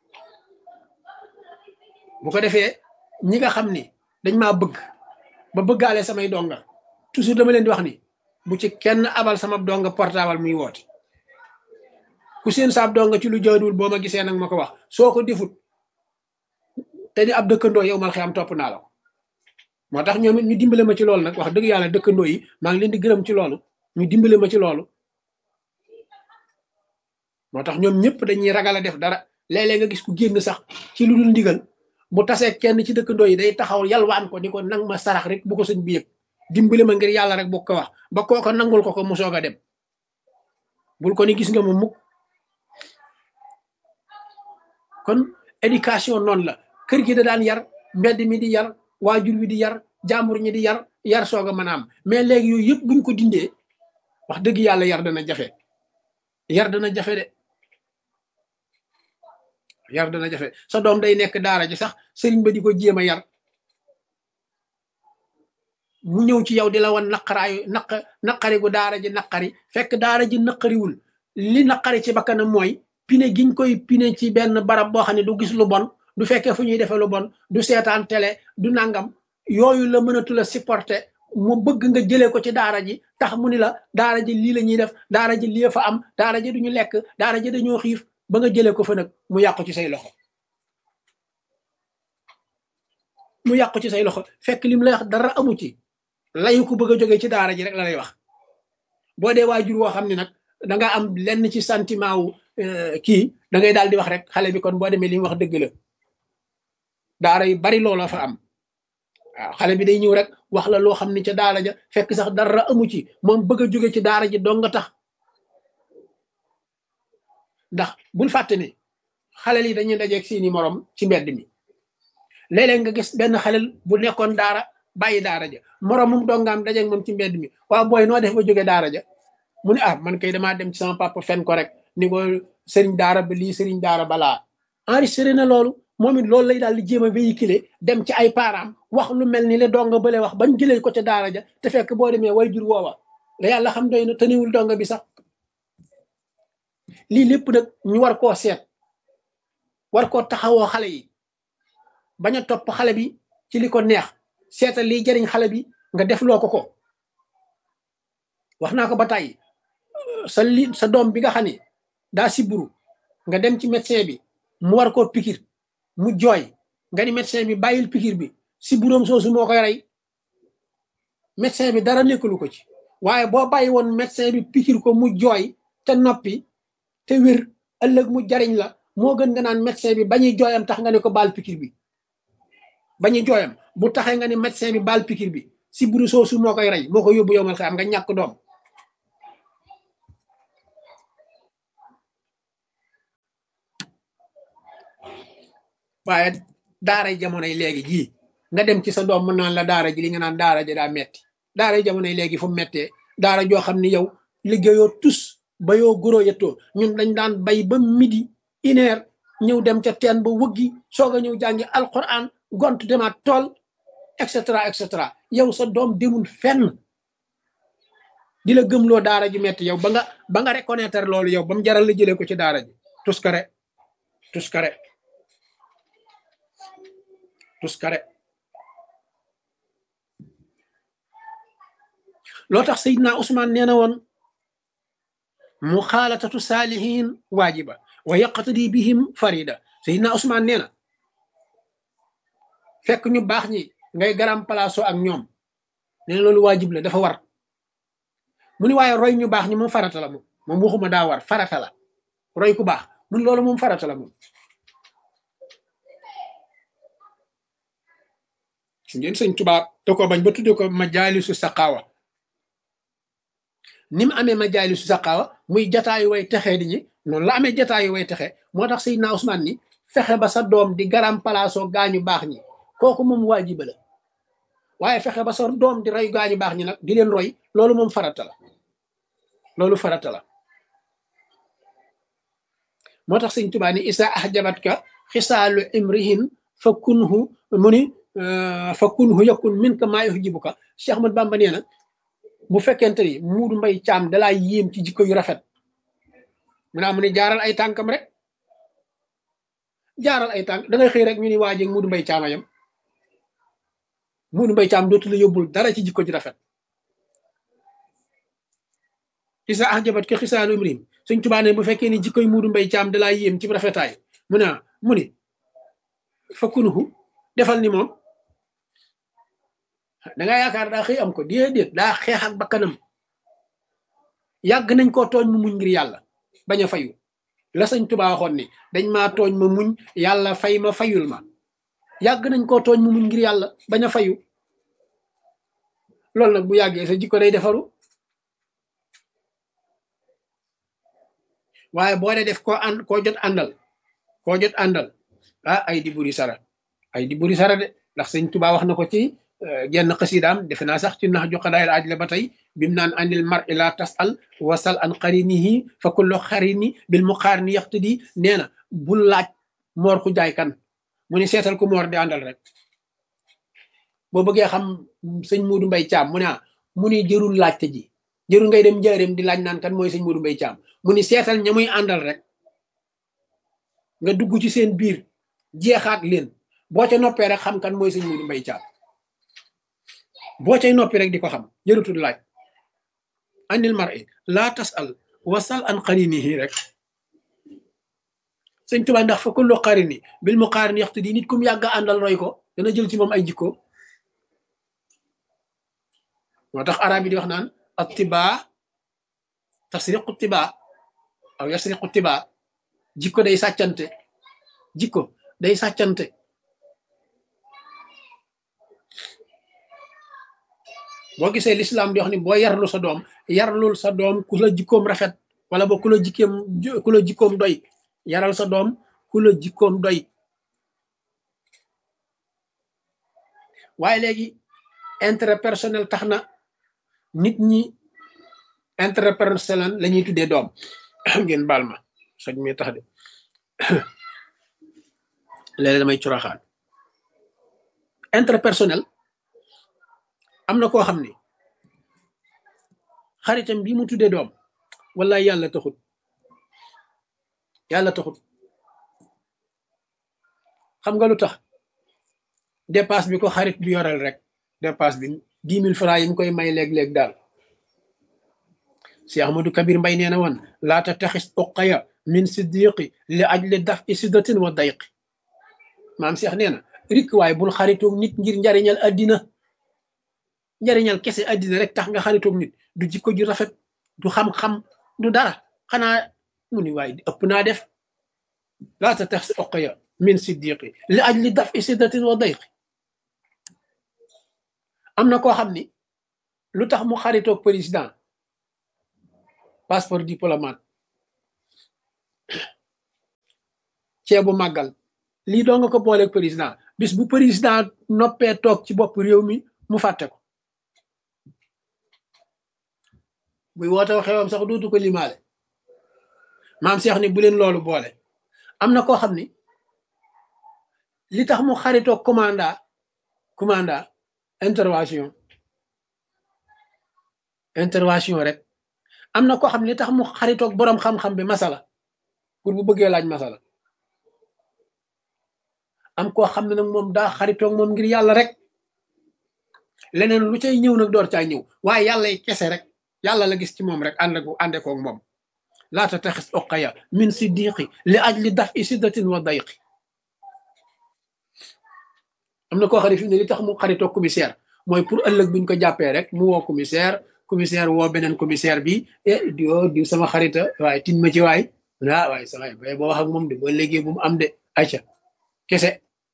bu ko defee ñi nga xam ni dañ maa bëgg ba bëggaale samay donga toujours dama leen di wax ni bu ci kenn abal sama donga portable muy woote ku seen saab donga ci lu jaaduwul boo ma gisee nag ma ko wax soo ko defut te di ab dëkkandoo yow mal xiyam topp naa la ko moo tax ñoom it ñu dimbale ma ci loolu nag wax dëgg yàlla dëkkandoo yi maa ngi leen di gërëm ci loolu ñu dimbale ma ci loolu moo tax ñoom ñëpp dañuy ragal a def dara léeg-léeg nga gis ku génn sax ci lu dul ndigal bu tasee kenn ci dëkkandoo yi day taxaw yalwaan ko ni ko nang ma sarax rek bu ko sëñ bi yëg dimbale ma ngir yàlla rek bu ko wax ba kooko nangul ko mu soog a dem bul ko ni gis nga ma mukk kon éducation noonu la kër gi da daan yar mbedd mi di yar waajur wi di yar jàmbur ñi di yar soog a mën a am mais léegi yooyu yëpp buñ ko dindee wax dëgg yàlla yar dana jafe de yar dana jafe sa doom day nekk daara ji sax sëriñ ba di ko jéem a yar mu ñëw ci yow di la wan naqari gu daara ji naqari fekk daara ji naqariwul li naqari ci bakkanam mooy pine giñ koy pine ci benn barab boo xam ne du gis lu bon du fekkee fu ñuy defee lu bon du seetaan télé du nangam yooyu la mënatula supporter mu bëgg nga jëlee ko ci daara ji tax mu ni la daara ji lii la ñuy def daara ji lii fa am daara ji duñu lekk daara ji dañoo xiif ba nga jëlee ko fa nag mu yàqu ci say loxo fekk lim lay wax dara amu ci layu ko bëgg a jógee ci daara ji rek la lay wax boo dee waajur woo xam ne nag da nga am lenn ci sentiment wu kii da ngay daal di wax rek xale bi kon boo demee li mu wax dëgg la daara yu bari loola fa am waaw xale bi day ñëw rek wax la loo xam ne ca daara ja fekk sax dara amu ci moom bëgg a jóge ci daara ji dong nga tax ndax bul fàtte ne xalel yi dañuy dajeeg seeni morom ci mbedd mi léeg-léeg nga gis benn xalel bu nekkoon daara bàyyi daara ja moromum dongaam dajeeg moom ci mbedd mi waaw booy noo def ba jóge daara ja mu ne man kay damaa dem ci sama papa fen ko rek ni ko sëriñ daara ba lii sëriñ daara balaa enregistré na loolu moom it loolu lay daal di jéem a véhiculer dem ci ay parents wax lu mel ni le donga bële wax bañ jëlee ko ca daara ja te fekk boo demee way jur woowa la yàlla xam doy na tëniwul donga bi sax lii lépp nag ñu war koo seet war koo taxawoo xale yi bañ a topp xale bi ci li ko neex seetal liy jariñ xale bi nga def loo ko wax naa ko ba tàyyi sa doom bi nga xam ne daa siburu nga dem ci médecin bi mu war koo pikir mu jooy nga ni médecin bi bàyyil pikir bi siburoom soosu moo koy rey médecin bi dara nekkalu ko ci waaye boo bàyyi woon médecin bi pikir ko mu jooy te noppi te wér ëllëg mu jariñ la moo gën nga naan médecin bi bañuy jooyam tax nga ne ko baal pikir bi bañuy jooyam bu taxee nga ne médecin bi baal pikir bi siburu soosu moo koy rey moo ko yóbbu yow mal xam nga ñàkk doom waaye daaray jamonoy léegi jii nga dem ci sa doom mën naan la daara ji li nga naan daara ji daa metti daaray jamonoy léegi fu mu mettee daara joo xam ni yow liggéeyoo tus bayoo goro yettoo ñun dañ daan bay ba midi 1 heure ñëw dem ca teen ba wëggi soog a ñëw jàngi alquran gont demaat tool et cetera yow sa doom demul fenn di la gëmloo daara ji metti yow ba nga reconnaître loolu yow ba mu jaral la jëlee ko ci daara ji tuskare loo tax Seydina Ousmane nee na woon muxaalatatu saalihin waajiba wa yaqtadi bihim farida Seydina Ousmane nee na fekk ñu baax ñi ngay garam palaaso ak ñoom nee na loolu waajib la dafa war mu ni waaye roy ñu baax ñi moom farata la moom waxuma daa war farata la roy ku baax mun loolu moom farata la moom ngeen sëñ tubaab da ko bañ ba tudde ko majaalisu saqaawa ni mu amee majaalisu saqaawa muy jataayu way texee di ñi noonu la amee jataayu way texe moo tax Seydina Ousmane ni fexe ba sa doom di garam palaaso gaañu baax ñi kooku moom waajiba la waaye fexe ba sa doom di roy gaañu baax ñi nag di leen roy loolu moom farata la moo tax sëñ Tuubaa ni isa ahjabatka xisaalu imrihin fa kunhu mu ni fa kunhu yakun min ka maa yuhjibuka Cheikh Ahmad Bamba nee na bu fekkente ni Muudu Mbay Caam dalaa yéem ci jikko yu rafet mu ne jaaral ay tànkam rek jaaral ay tànk da ngay xëy rek ñu ni waaje Muudu Mbay Caam ayam Muudu Mbay Caam dootu la yóbbul dara ci jikko ju rafet isa ahjabatka xisaalu imrihin Sëñ Tuubaa ne bu fekkee ni jikkoy Muudu Mbay Caam dalaa yéem ci rafetaay mu ni fa kunhu defal ni moom da nga yaakaar daa xëy am ko déedéet daa xeex ak bakkanam yàgg nañ koo tooñ mu muñ ngir yàlla bañ a fayu la Sëñ Tuubaa waxoon ni dañ maa tooñ ma muñ yàlla fay ma fayul ma yàgg nañ koo tooñ mu muñ ngir yàlla bañ a fayu loolu nag bu yàggee sa jikko day defaru waaye boo dee def koo jot àndal ay di buri sara de ndax Sëñ Tuubaa wax na ko ci genn xasidaam defe naa sax ci nax ju xadaayil aaj la ba tey bimu naan anil mar'i la tasal wasal an qarinihi fa kullu qarini bil muqarini yaqtadi nee na bul laaj moor ku jaay kan mu ni seetal ku moor di àndal rek boo bëggee xam sëñ Muudu Mbay Caam mu ni jërul laajte ji jërul ngay dem njaareem di laaj naan kan mooy sëñ Muudu Mbay Caam mu ni seetal ña muy àndal rek nga dugg ci seen biir jeexaat leen boo ca noppee rek xam kan mooy sëñ Muudu Mbay Caam boo cay noppi rek di ko xam jërutul laaj anil mar'i laa tasal wasal an qarinihi rek Sëñ Tuubaa ndax fa kullu qarini bil muqaarini yaqtadi nit kum yàgg àndal roy ko dana jël ci moom ay jikko moo tax arab yi di wax naan attibaa tasriqu tibaa aw yasriqu tibaa jikko day sàccante boo gisee lislaam di wax ni boo yarlu sa doom yarlul sa doom ku la jikkoom rafet wala boo ku la jikkoom doy yaral sa doom ku la jikkoom doy waaye léegi intérêt personnel tax na nit ñi intérêt personnel la ñuy tuddee doom ngeen baal ma soj mi tax de léeg-léeg damay curaxaan intérêt personnel am na koo xam ni xaritam bi mu tuddee doom wallaay yàlla taxut xam nga lu tax dépasse bi ko xarit bi yoreel rek dépasse bi 10 000 francs yi mu koy may léeg-léeg daal Cheikh Ahmadou Kabir Mbay nee na woon laata taxis uqaya min siddiqi li ajli daf i siddatin wa dayqi maam Cheikh nee na rik waaye bul xaritoog nit ngir njariñal addina njariñal kese addina rek tax nga xaritoog nit du jikko ju rafet du xam-xam du dara xanaa mu ni waaye ëpp naa def laata taxis uqaya min siddiqi li ajli daf i siddatin wa dayqi am na koo xam ni lu tax mu xaritoog président passeport diplomate ceebu màggal lii doo nga ko booleeg président bis bu président noppee toog ci bopp réew mi mu fàtte ko buy woote xewam sax dootu ko limaale maam Cheikh ni bu leen loolu boole am na koo xam ni li tax mu xaritoo commanda intervention rek am na koo xam ne li tax mu xaritoog boroom xam-xam bi masala pour bu bëggee laaj masala am koo xam ne nag moom daa xaritoog moom ngir yàlla rek leneen lu cay ñëw nag door caa ñëw waaye yàlla yi kese rek yàlla la gis ci moom rek ànde koog moom laata taxis oqaya min siddiqi li ajli daf i siddatin wa dayqi am na koo xam ne fi ne li tax mu xaritoog commissaire mooy pour ëllëg buñ ko jàppee rek mu woo commissaire woo beneen commissaire bi diw sama xarita waaye tin ma ci waay waaye samay bay boo wax ak moom de boo léegi bu mu am de acca kese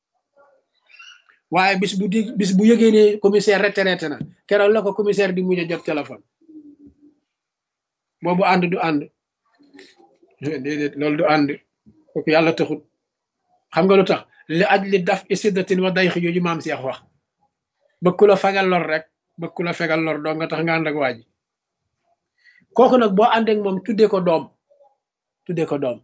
waaye bis bu yëgee ne commissaire retraité na keroog la ko commissaire di mujj a jot téléphone boobu ànd du ànd déedéet loolu du ànd kooku yàlla taxut xam nga lu tax li aj li daf i siddatin wa dayxi yooyu maam Seex wax bëgg ku la fegal lor rek bëgg ku la fegal lor doo nga tax nga ànd ak waa ji kooku nag boo àndeek moom tuddee ko doom waaw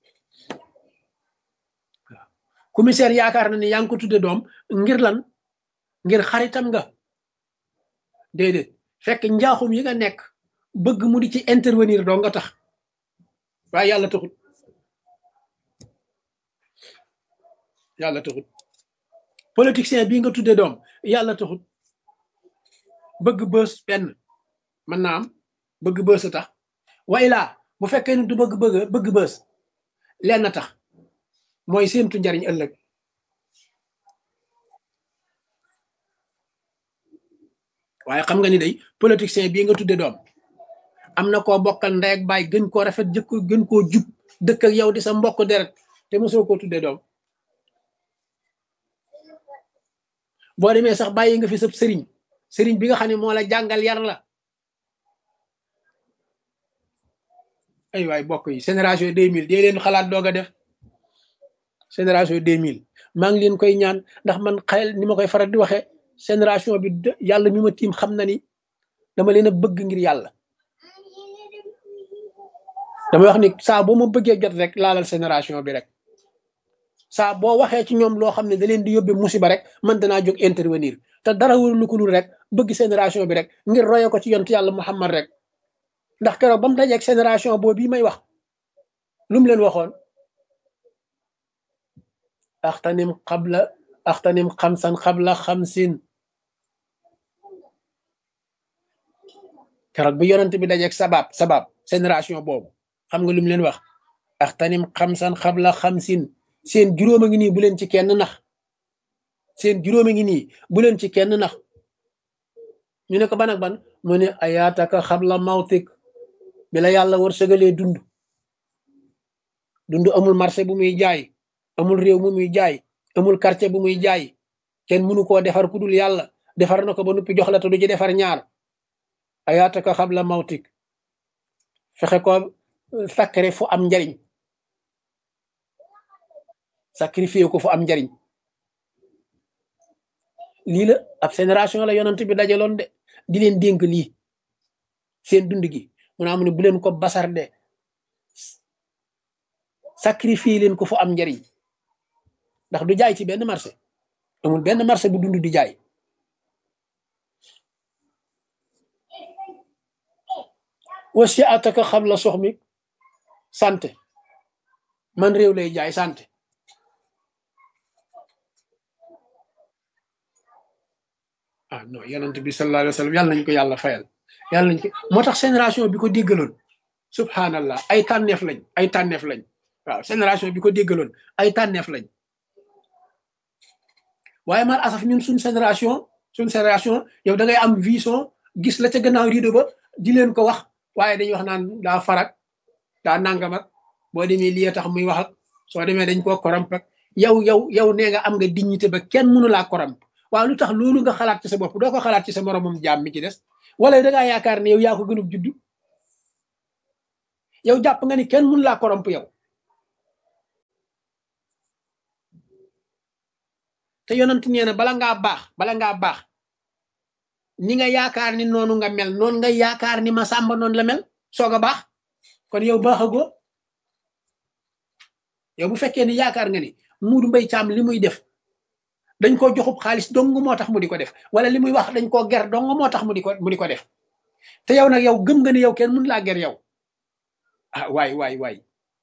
commissaire yaakaar na ni yaa ngi ko tudde doom ngir lan ngir xaritam nga déedéet fekk njaaxum yi nga nekk bëgg mu di ci intervenir doo nga tax waaye yàlla taxut politicien bii nga tudde doom yàlla taxut bëgg bës benn mën naa am bëgg bës a tax way laa bu fekkee ni du bëgg bës lenn tax mooy séentu njariñ ëllëg waaye xam nga ni day politicien bii nga tudde doom am na koo bokkal ndey ak baay gën koo rafet gën koo jub dëkk ak yow di sa mbokk deret te mosoo koo tudde doom boo demee sax bàyyi nga fi sab sëriñ bi nga xam ne moo la jàngal yar la ay waay bokk yi génération 2000 dee leen xalaat doog a def génération 2000 maa ngi leen koy ñaan ndax man xel ni ma koy faral di waxee génération bi yàlla mi ma tiim xam na ni dama leen a bëgg ngir yàlla dama wax ni saa boo ma bëggee jot rek laalal génération bi rek saa boo waxee ci ñoom loo xam ne da leen di yóbbee musiba rek man danaa jóg intervenir te dara warulu ko lul rek bëgg génération bi rek ngir roye ko ci yonent yàlla Muhammad rek ndax keroog ba mu dajeeg génération boobu bii may wax lu mu leen waxoon axtanim xamsan xabla xamsin keroog bi yonent bi dajeeg sabab génération boobu xam nga lu mu leen wax axtanim xamsan xabla xamsin seen juróom a ngi nii bu leen ci kenn nax ñu ne ko ban ak ban mu ne ayaataka xabla mawtik bi la yàlla war sëgalee dund amul marché bu muy jaay amul réew mu muy jaay amul quartier bu muy jaay kenn mënu koo defar ku dul yàlla defar na ko ba noppi jox la te du ci defar ñaar ayaataka xabla mawtik fexe ko sacré fu am njariñ sacrifié ko fu am njariñ lii la ab génération la yonent bi dajaloon de di leen dénk lii seen dund gi mu naa mu ne bu leen ko basarde sacrifié leen ko fu am njariñ ndax du jaay ci benn marché amul benn marché bu dund di jaay wasi ataka xam la sox mi santé man réew lay jaay santé non yonent bi sallallahu alayhi wa sallam yàlla nañu ko yàlla fayal yàlla nañu ko moo tax génération bi ko déggaloon subhanallah ay tànneef lañ waaw génération bi ko déggaloon ay tànneef lañ waaye mal asaf ñun suñ génération yow da ngay am vision gis la ca gannaaw rido ba di leen ko wax waaye dañuy wax naan daa farak daa nangam ak boo demee lii tax muy wax ak soo demee dañ koo koromp ak yow nee nga am nga dignité ba kenn mënu laa koromp waaw lu tax loolu nga xalaat ci sa bopp doo ko xalaat ci sa moromam jaam mi ci des wala da ngaa yaakaar ne yow yaa ko gënub juddu yow jàpp nga ni kenn mënu laa koromp yow te yonent nee na bala ngaa baax ni nga yaakaar ni noonu nga mel noonu nga yaakaar ni ma sàmba noonu la mel soog a baax kon yow baaxagoo yow bu fekkee ni yaakaar nga ni Muudu Mbay Caam li muy def dañ koo joxub xaalis dong moo tax mu di ko def wala li muy wax dañ koo ger dong moo tax mu di ko def te yow nag yow gëm nga ni yow kenn mun laa ger yow ah waay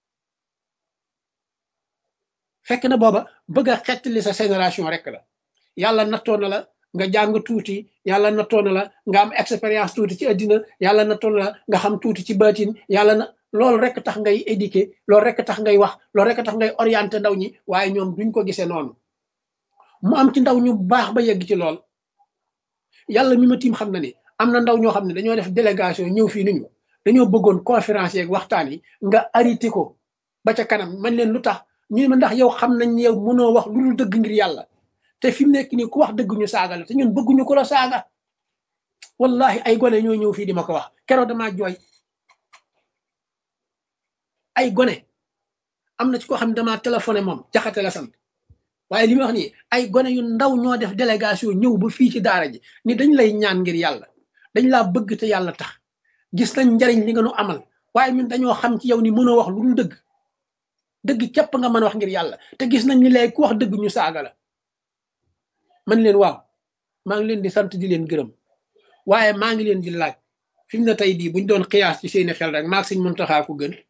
fekk na booba bëgg a xettali sa génération rek la yàlla nattoo na la nga jàng tuuti yàlla nattoo na la nga am expérience tuuti ci àddina yàlla nattoo na la nga xam tuuti ci baatin yàlla na loolu rek tax ngay éduquer loolu rek tax ngay wax loolu rek tax ngay orienter ndaw ñi waaye ñoom duñ ko gisee noonu mu am ci ndaw ñu baax ba yegg ci lool yàlla mi ma tiim xam na ni am na ndaw ñoo xam ne dañoo def délégation ñëw fii ni ñu dañoo bëggoon conférence yeeg waxtaan yi nga arrêté ko ba ca kanam man leen lu tax ñu ma ndax yow xam nañ ne yow mënoo wax lu dul dëgg ngir yàlla te fi mu nekk nii ku wax dëgg ñu saaga la te ñun bëgguñu ko la saaga wallahi ay gone ñoo ñëw fii di ma ko wax keroog damaa jooy ay gone am na ci koo xam ne damaa téléphoné moom jaxate la sant waaye li ma wax nii ay gone yu ndaw ñoo def délégation ñëw ba fii ci daara ji ni dañ lay ñaan ngir yàlla dañ laa bëgg te yàlla tax gis nañ njariñ li nga nu amal waaye ñun dañoo xam ci yow ni mënoo wax lu dul dëgg dëgg képp nga mën a wax ngir yàlla te gis nañ ni lay ku wax dëgg ñu saaga la man leen waaw maa ngi leen di sant di leen gërëm waaye maa ngi leen di laaj fi mu ne tey bii buñ doon xiyaas ci seeni xel rek maag Sëñ Muntaxa ko gën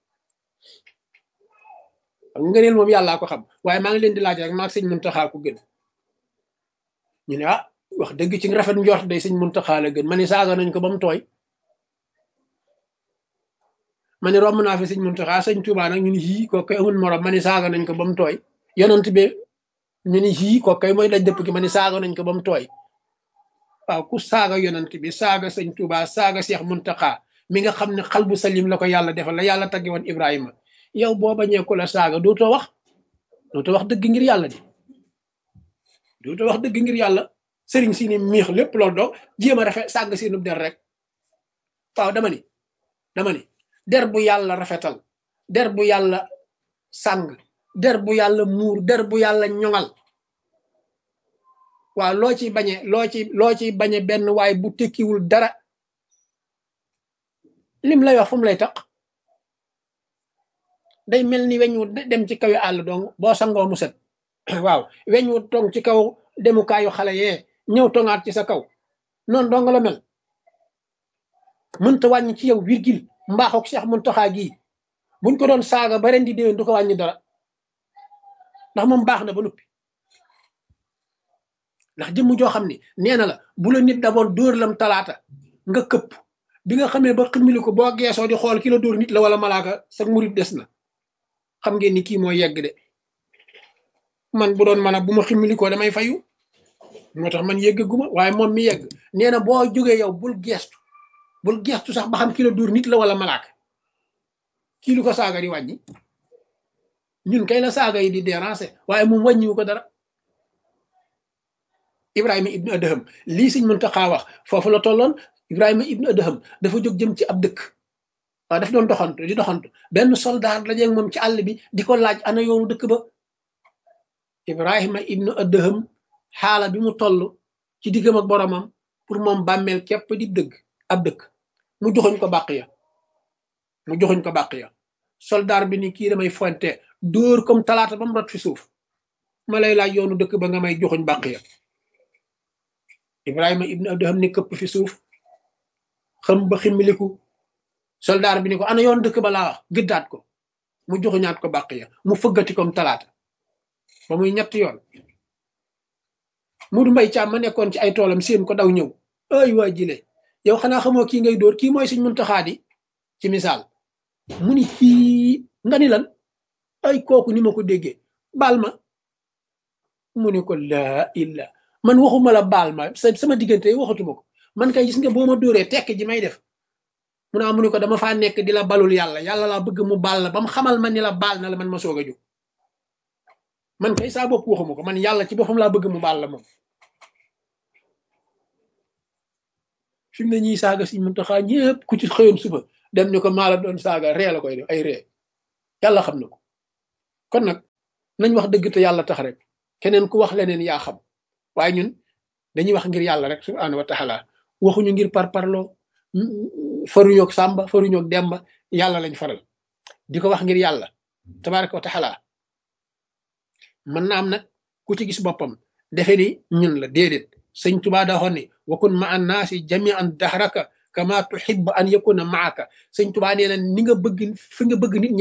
ngëneel moom yàllaa ko xam waaye maa ngi leen di laaj rek maag Sëñ Muntaxa ko gën ñu ne ah wax dëgg ci rafet njort day Sëñ Muntaxa la gën ma ne saaga nañ ko ba mu tooy ma ne romb naa fi Sëñ Muntaxa Sëñ Tuubaa nag ñu ni yii ko koy amul morom ma ne saaga nañ ko ba mu tooy yonent bi ñu ni yii ko koy mooy daj dëpp gi ma ne saaga nañ ko ba mu tooy waaw ku saaga yonent bi saaga Sëñ Tuubaa saaga Seex Muntaxa mi nga xam ne xal bu salim la ko yàlla defal la yàlla tagge woon Ibrahima yow boo bañee ku la saaga dootoo wax dëgg ngir yàlla di dootoo wax dëgg ngir yàlla sëriñ si ni miix lépp loolu doo jéem a rafet sàgg seenub der rek waaw dama ni der bu yàlla rafetal der bu yàlla sàng der bu yàlla muur der bu yàlla ñoŋal waaw loo ci bañe benn waaye bu tekkiwul dara lim lay wax fu mu lay taq day mel ni weñ wu dem ci kaw àll dong boo sangoo mu set waaw weñ wu tong ci kaw demukaayu xale yee ñëw tongaat ci sa kaw noonu dong la mel mënta wàññi ci yow virgule mbaaxook Seex Muntaxa gii buñ ko doon saaga ba ren di déwén du ko wàññi dara ndax moom baax na ba noppi ndax jëmm joo xam ni nee na la bu la nit d'abord dóor lam talaata nga këpp bi nga xamee ba ximili ko boo geesoo di xool ki la dóor nit la wala malaaka sa murit des na xam ngeen ni kii moo yegg de man bu doon man a bu ma ximili ko damay fayu moo tax man yeggaguma waaye moom mi yegg nee na boo jógee yow bul geestu sax ba xam ki la dóor nit la wala malaaka kii lu ko saaga di wàññi ñun kay la saaga yi di déranger waaye moom wàññiwu ko dara Ibrahima ibnu Adham lii Sëñ Muntaxa wax foofu la tolloon Ibrahima ibnu Adham dafa jóg jëm ci ab dëkk waaw daf doon doxantu benn soldat la jeeg moom ci àll bi di ko laaj ana yoonu dëkk ba Ibrahima ibnu Adham xaala bi mu toll ci diggam ak boromam pour moom bàmmeel képp di dëgg ab dëkk mu joxoñ ko bàq ya soldat bi ni kii damay fonte dóor comme talaata ba mu rot fi suuf ma lay laaj yoonu dëkk ba nga may joxoñ bàq ya Ibrahima ibnu Adham ni këpp fi suuf xam ba ximmiliku soldat bi ni ko ana yoon dëkk ba laa wax gëddaat ko mu joxuñaat ko bàq ya mu fëggati comme talaata ba muy ñett yoon Muudu Mbay Caam ma nekkoon ci ay toolam seen ko daw ñëw ay waa jile yow xanaa xamoo kii ngay dóor kii mooy Sëñ Muntaxa di ci misaal mu ni kii nga ni lan ay kooku ni ma ko déggee baal ma mu ni ko laa illa man waxuma la baal ma sama diggante waxatuma ko man kay gis nga boo ma dóoree tekk ji may def mu naa mu ni ko dama faa nekk di la balul yàlla laa bëgg mu baal la ba mu xamal ma ni la baal na la man ma soog a jóg man kay saa bopp waxuma ko man yàlla ci boppam laa bëgg mu baal la moom fi mu ne ñuy saaga Sëñ Muntaxa ñëpp ku ci xëyoon suba dem ni ko maa la doon saaga ree la koy def ay ree yàlla xam na ko kon nag nañ wax dëgg te yàlla tax rek keneen ku wax leneen yaa xam waaye ñun dañuy wax ngir yàlla rek subhanahu wa taala waxuñu ngir parparloo faruñoog sàmba faruñoog demba yàlla lañ faral di ko wax ngir yàlla tabaraka wa taala mën na am nag ku ci gis boppam defe ni ñun la déedéet sëñ Tuubaa daa waxoon ni wakun ma an naasi jamian dahraka kama tuhibbu an yakuna maaka sëñ Tuubaa nee na ni nga bëgg fi nga bëgg nit ñi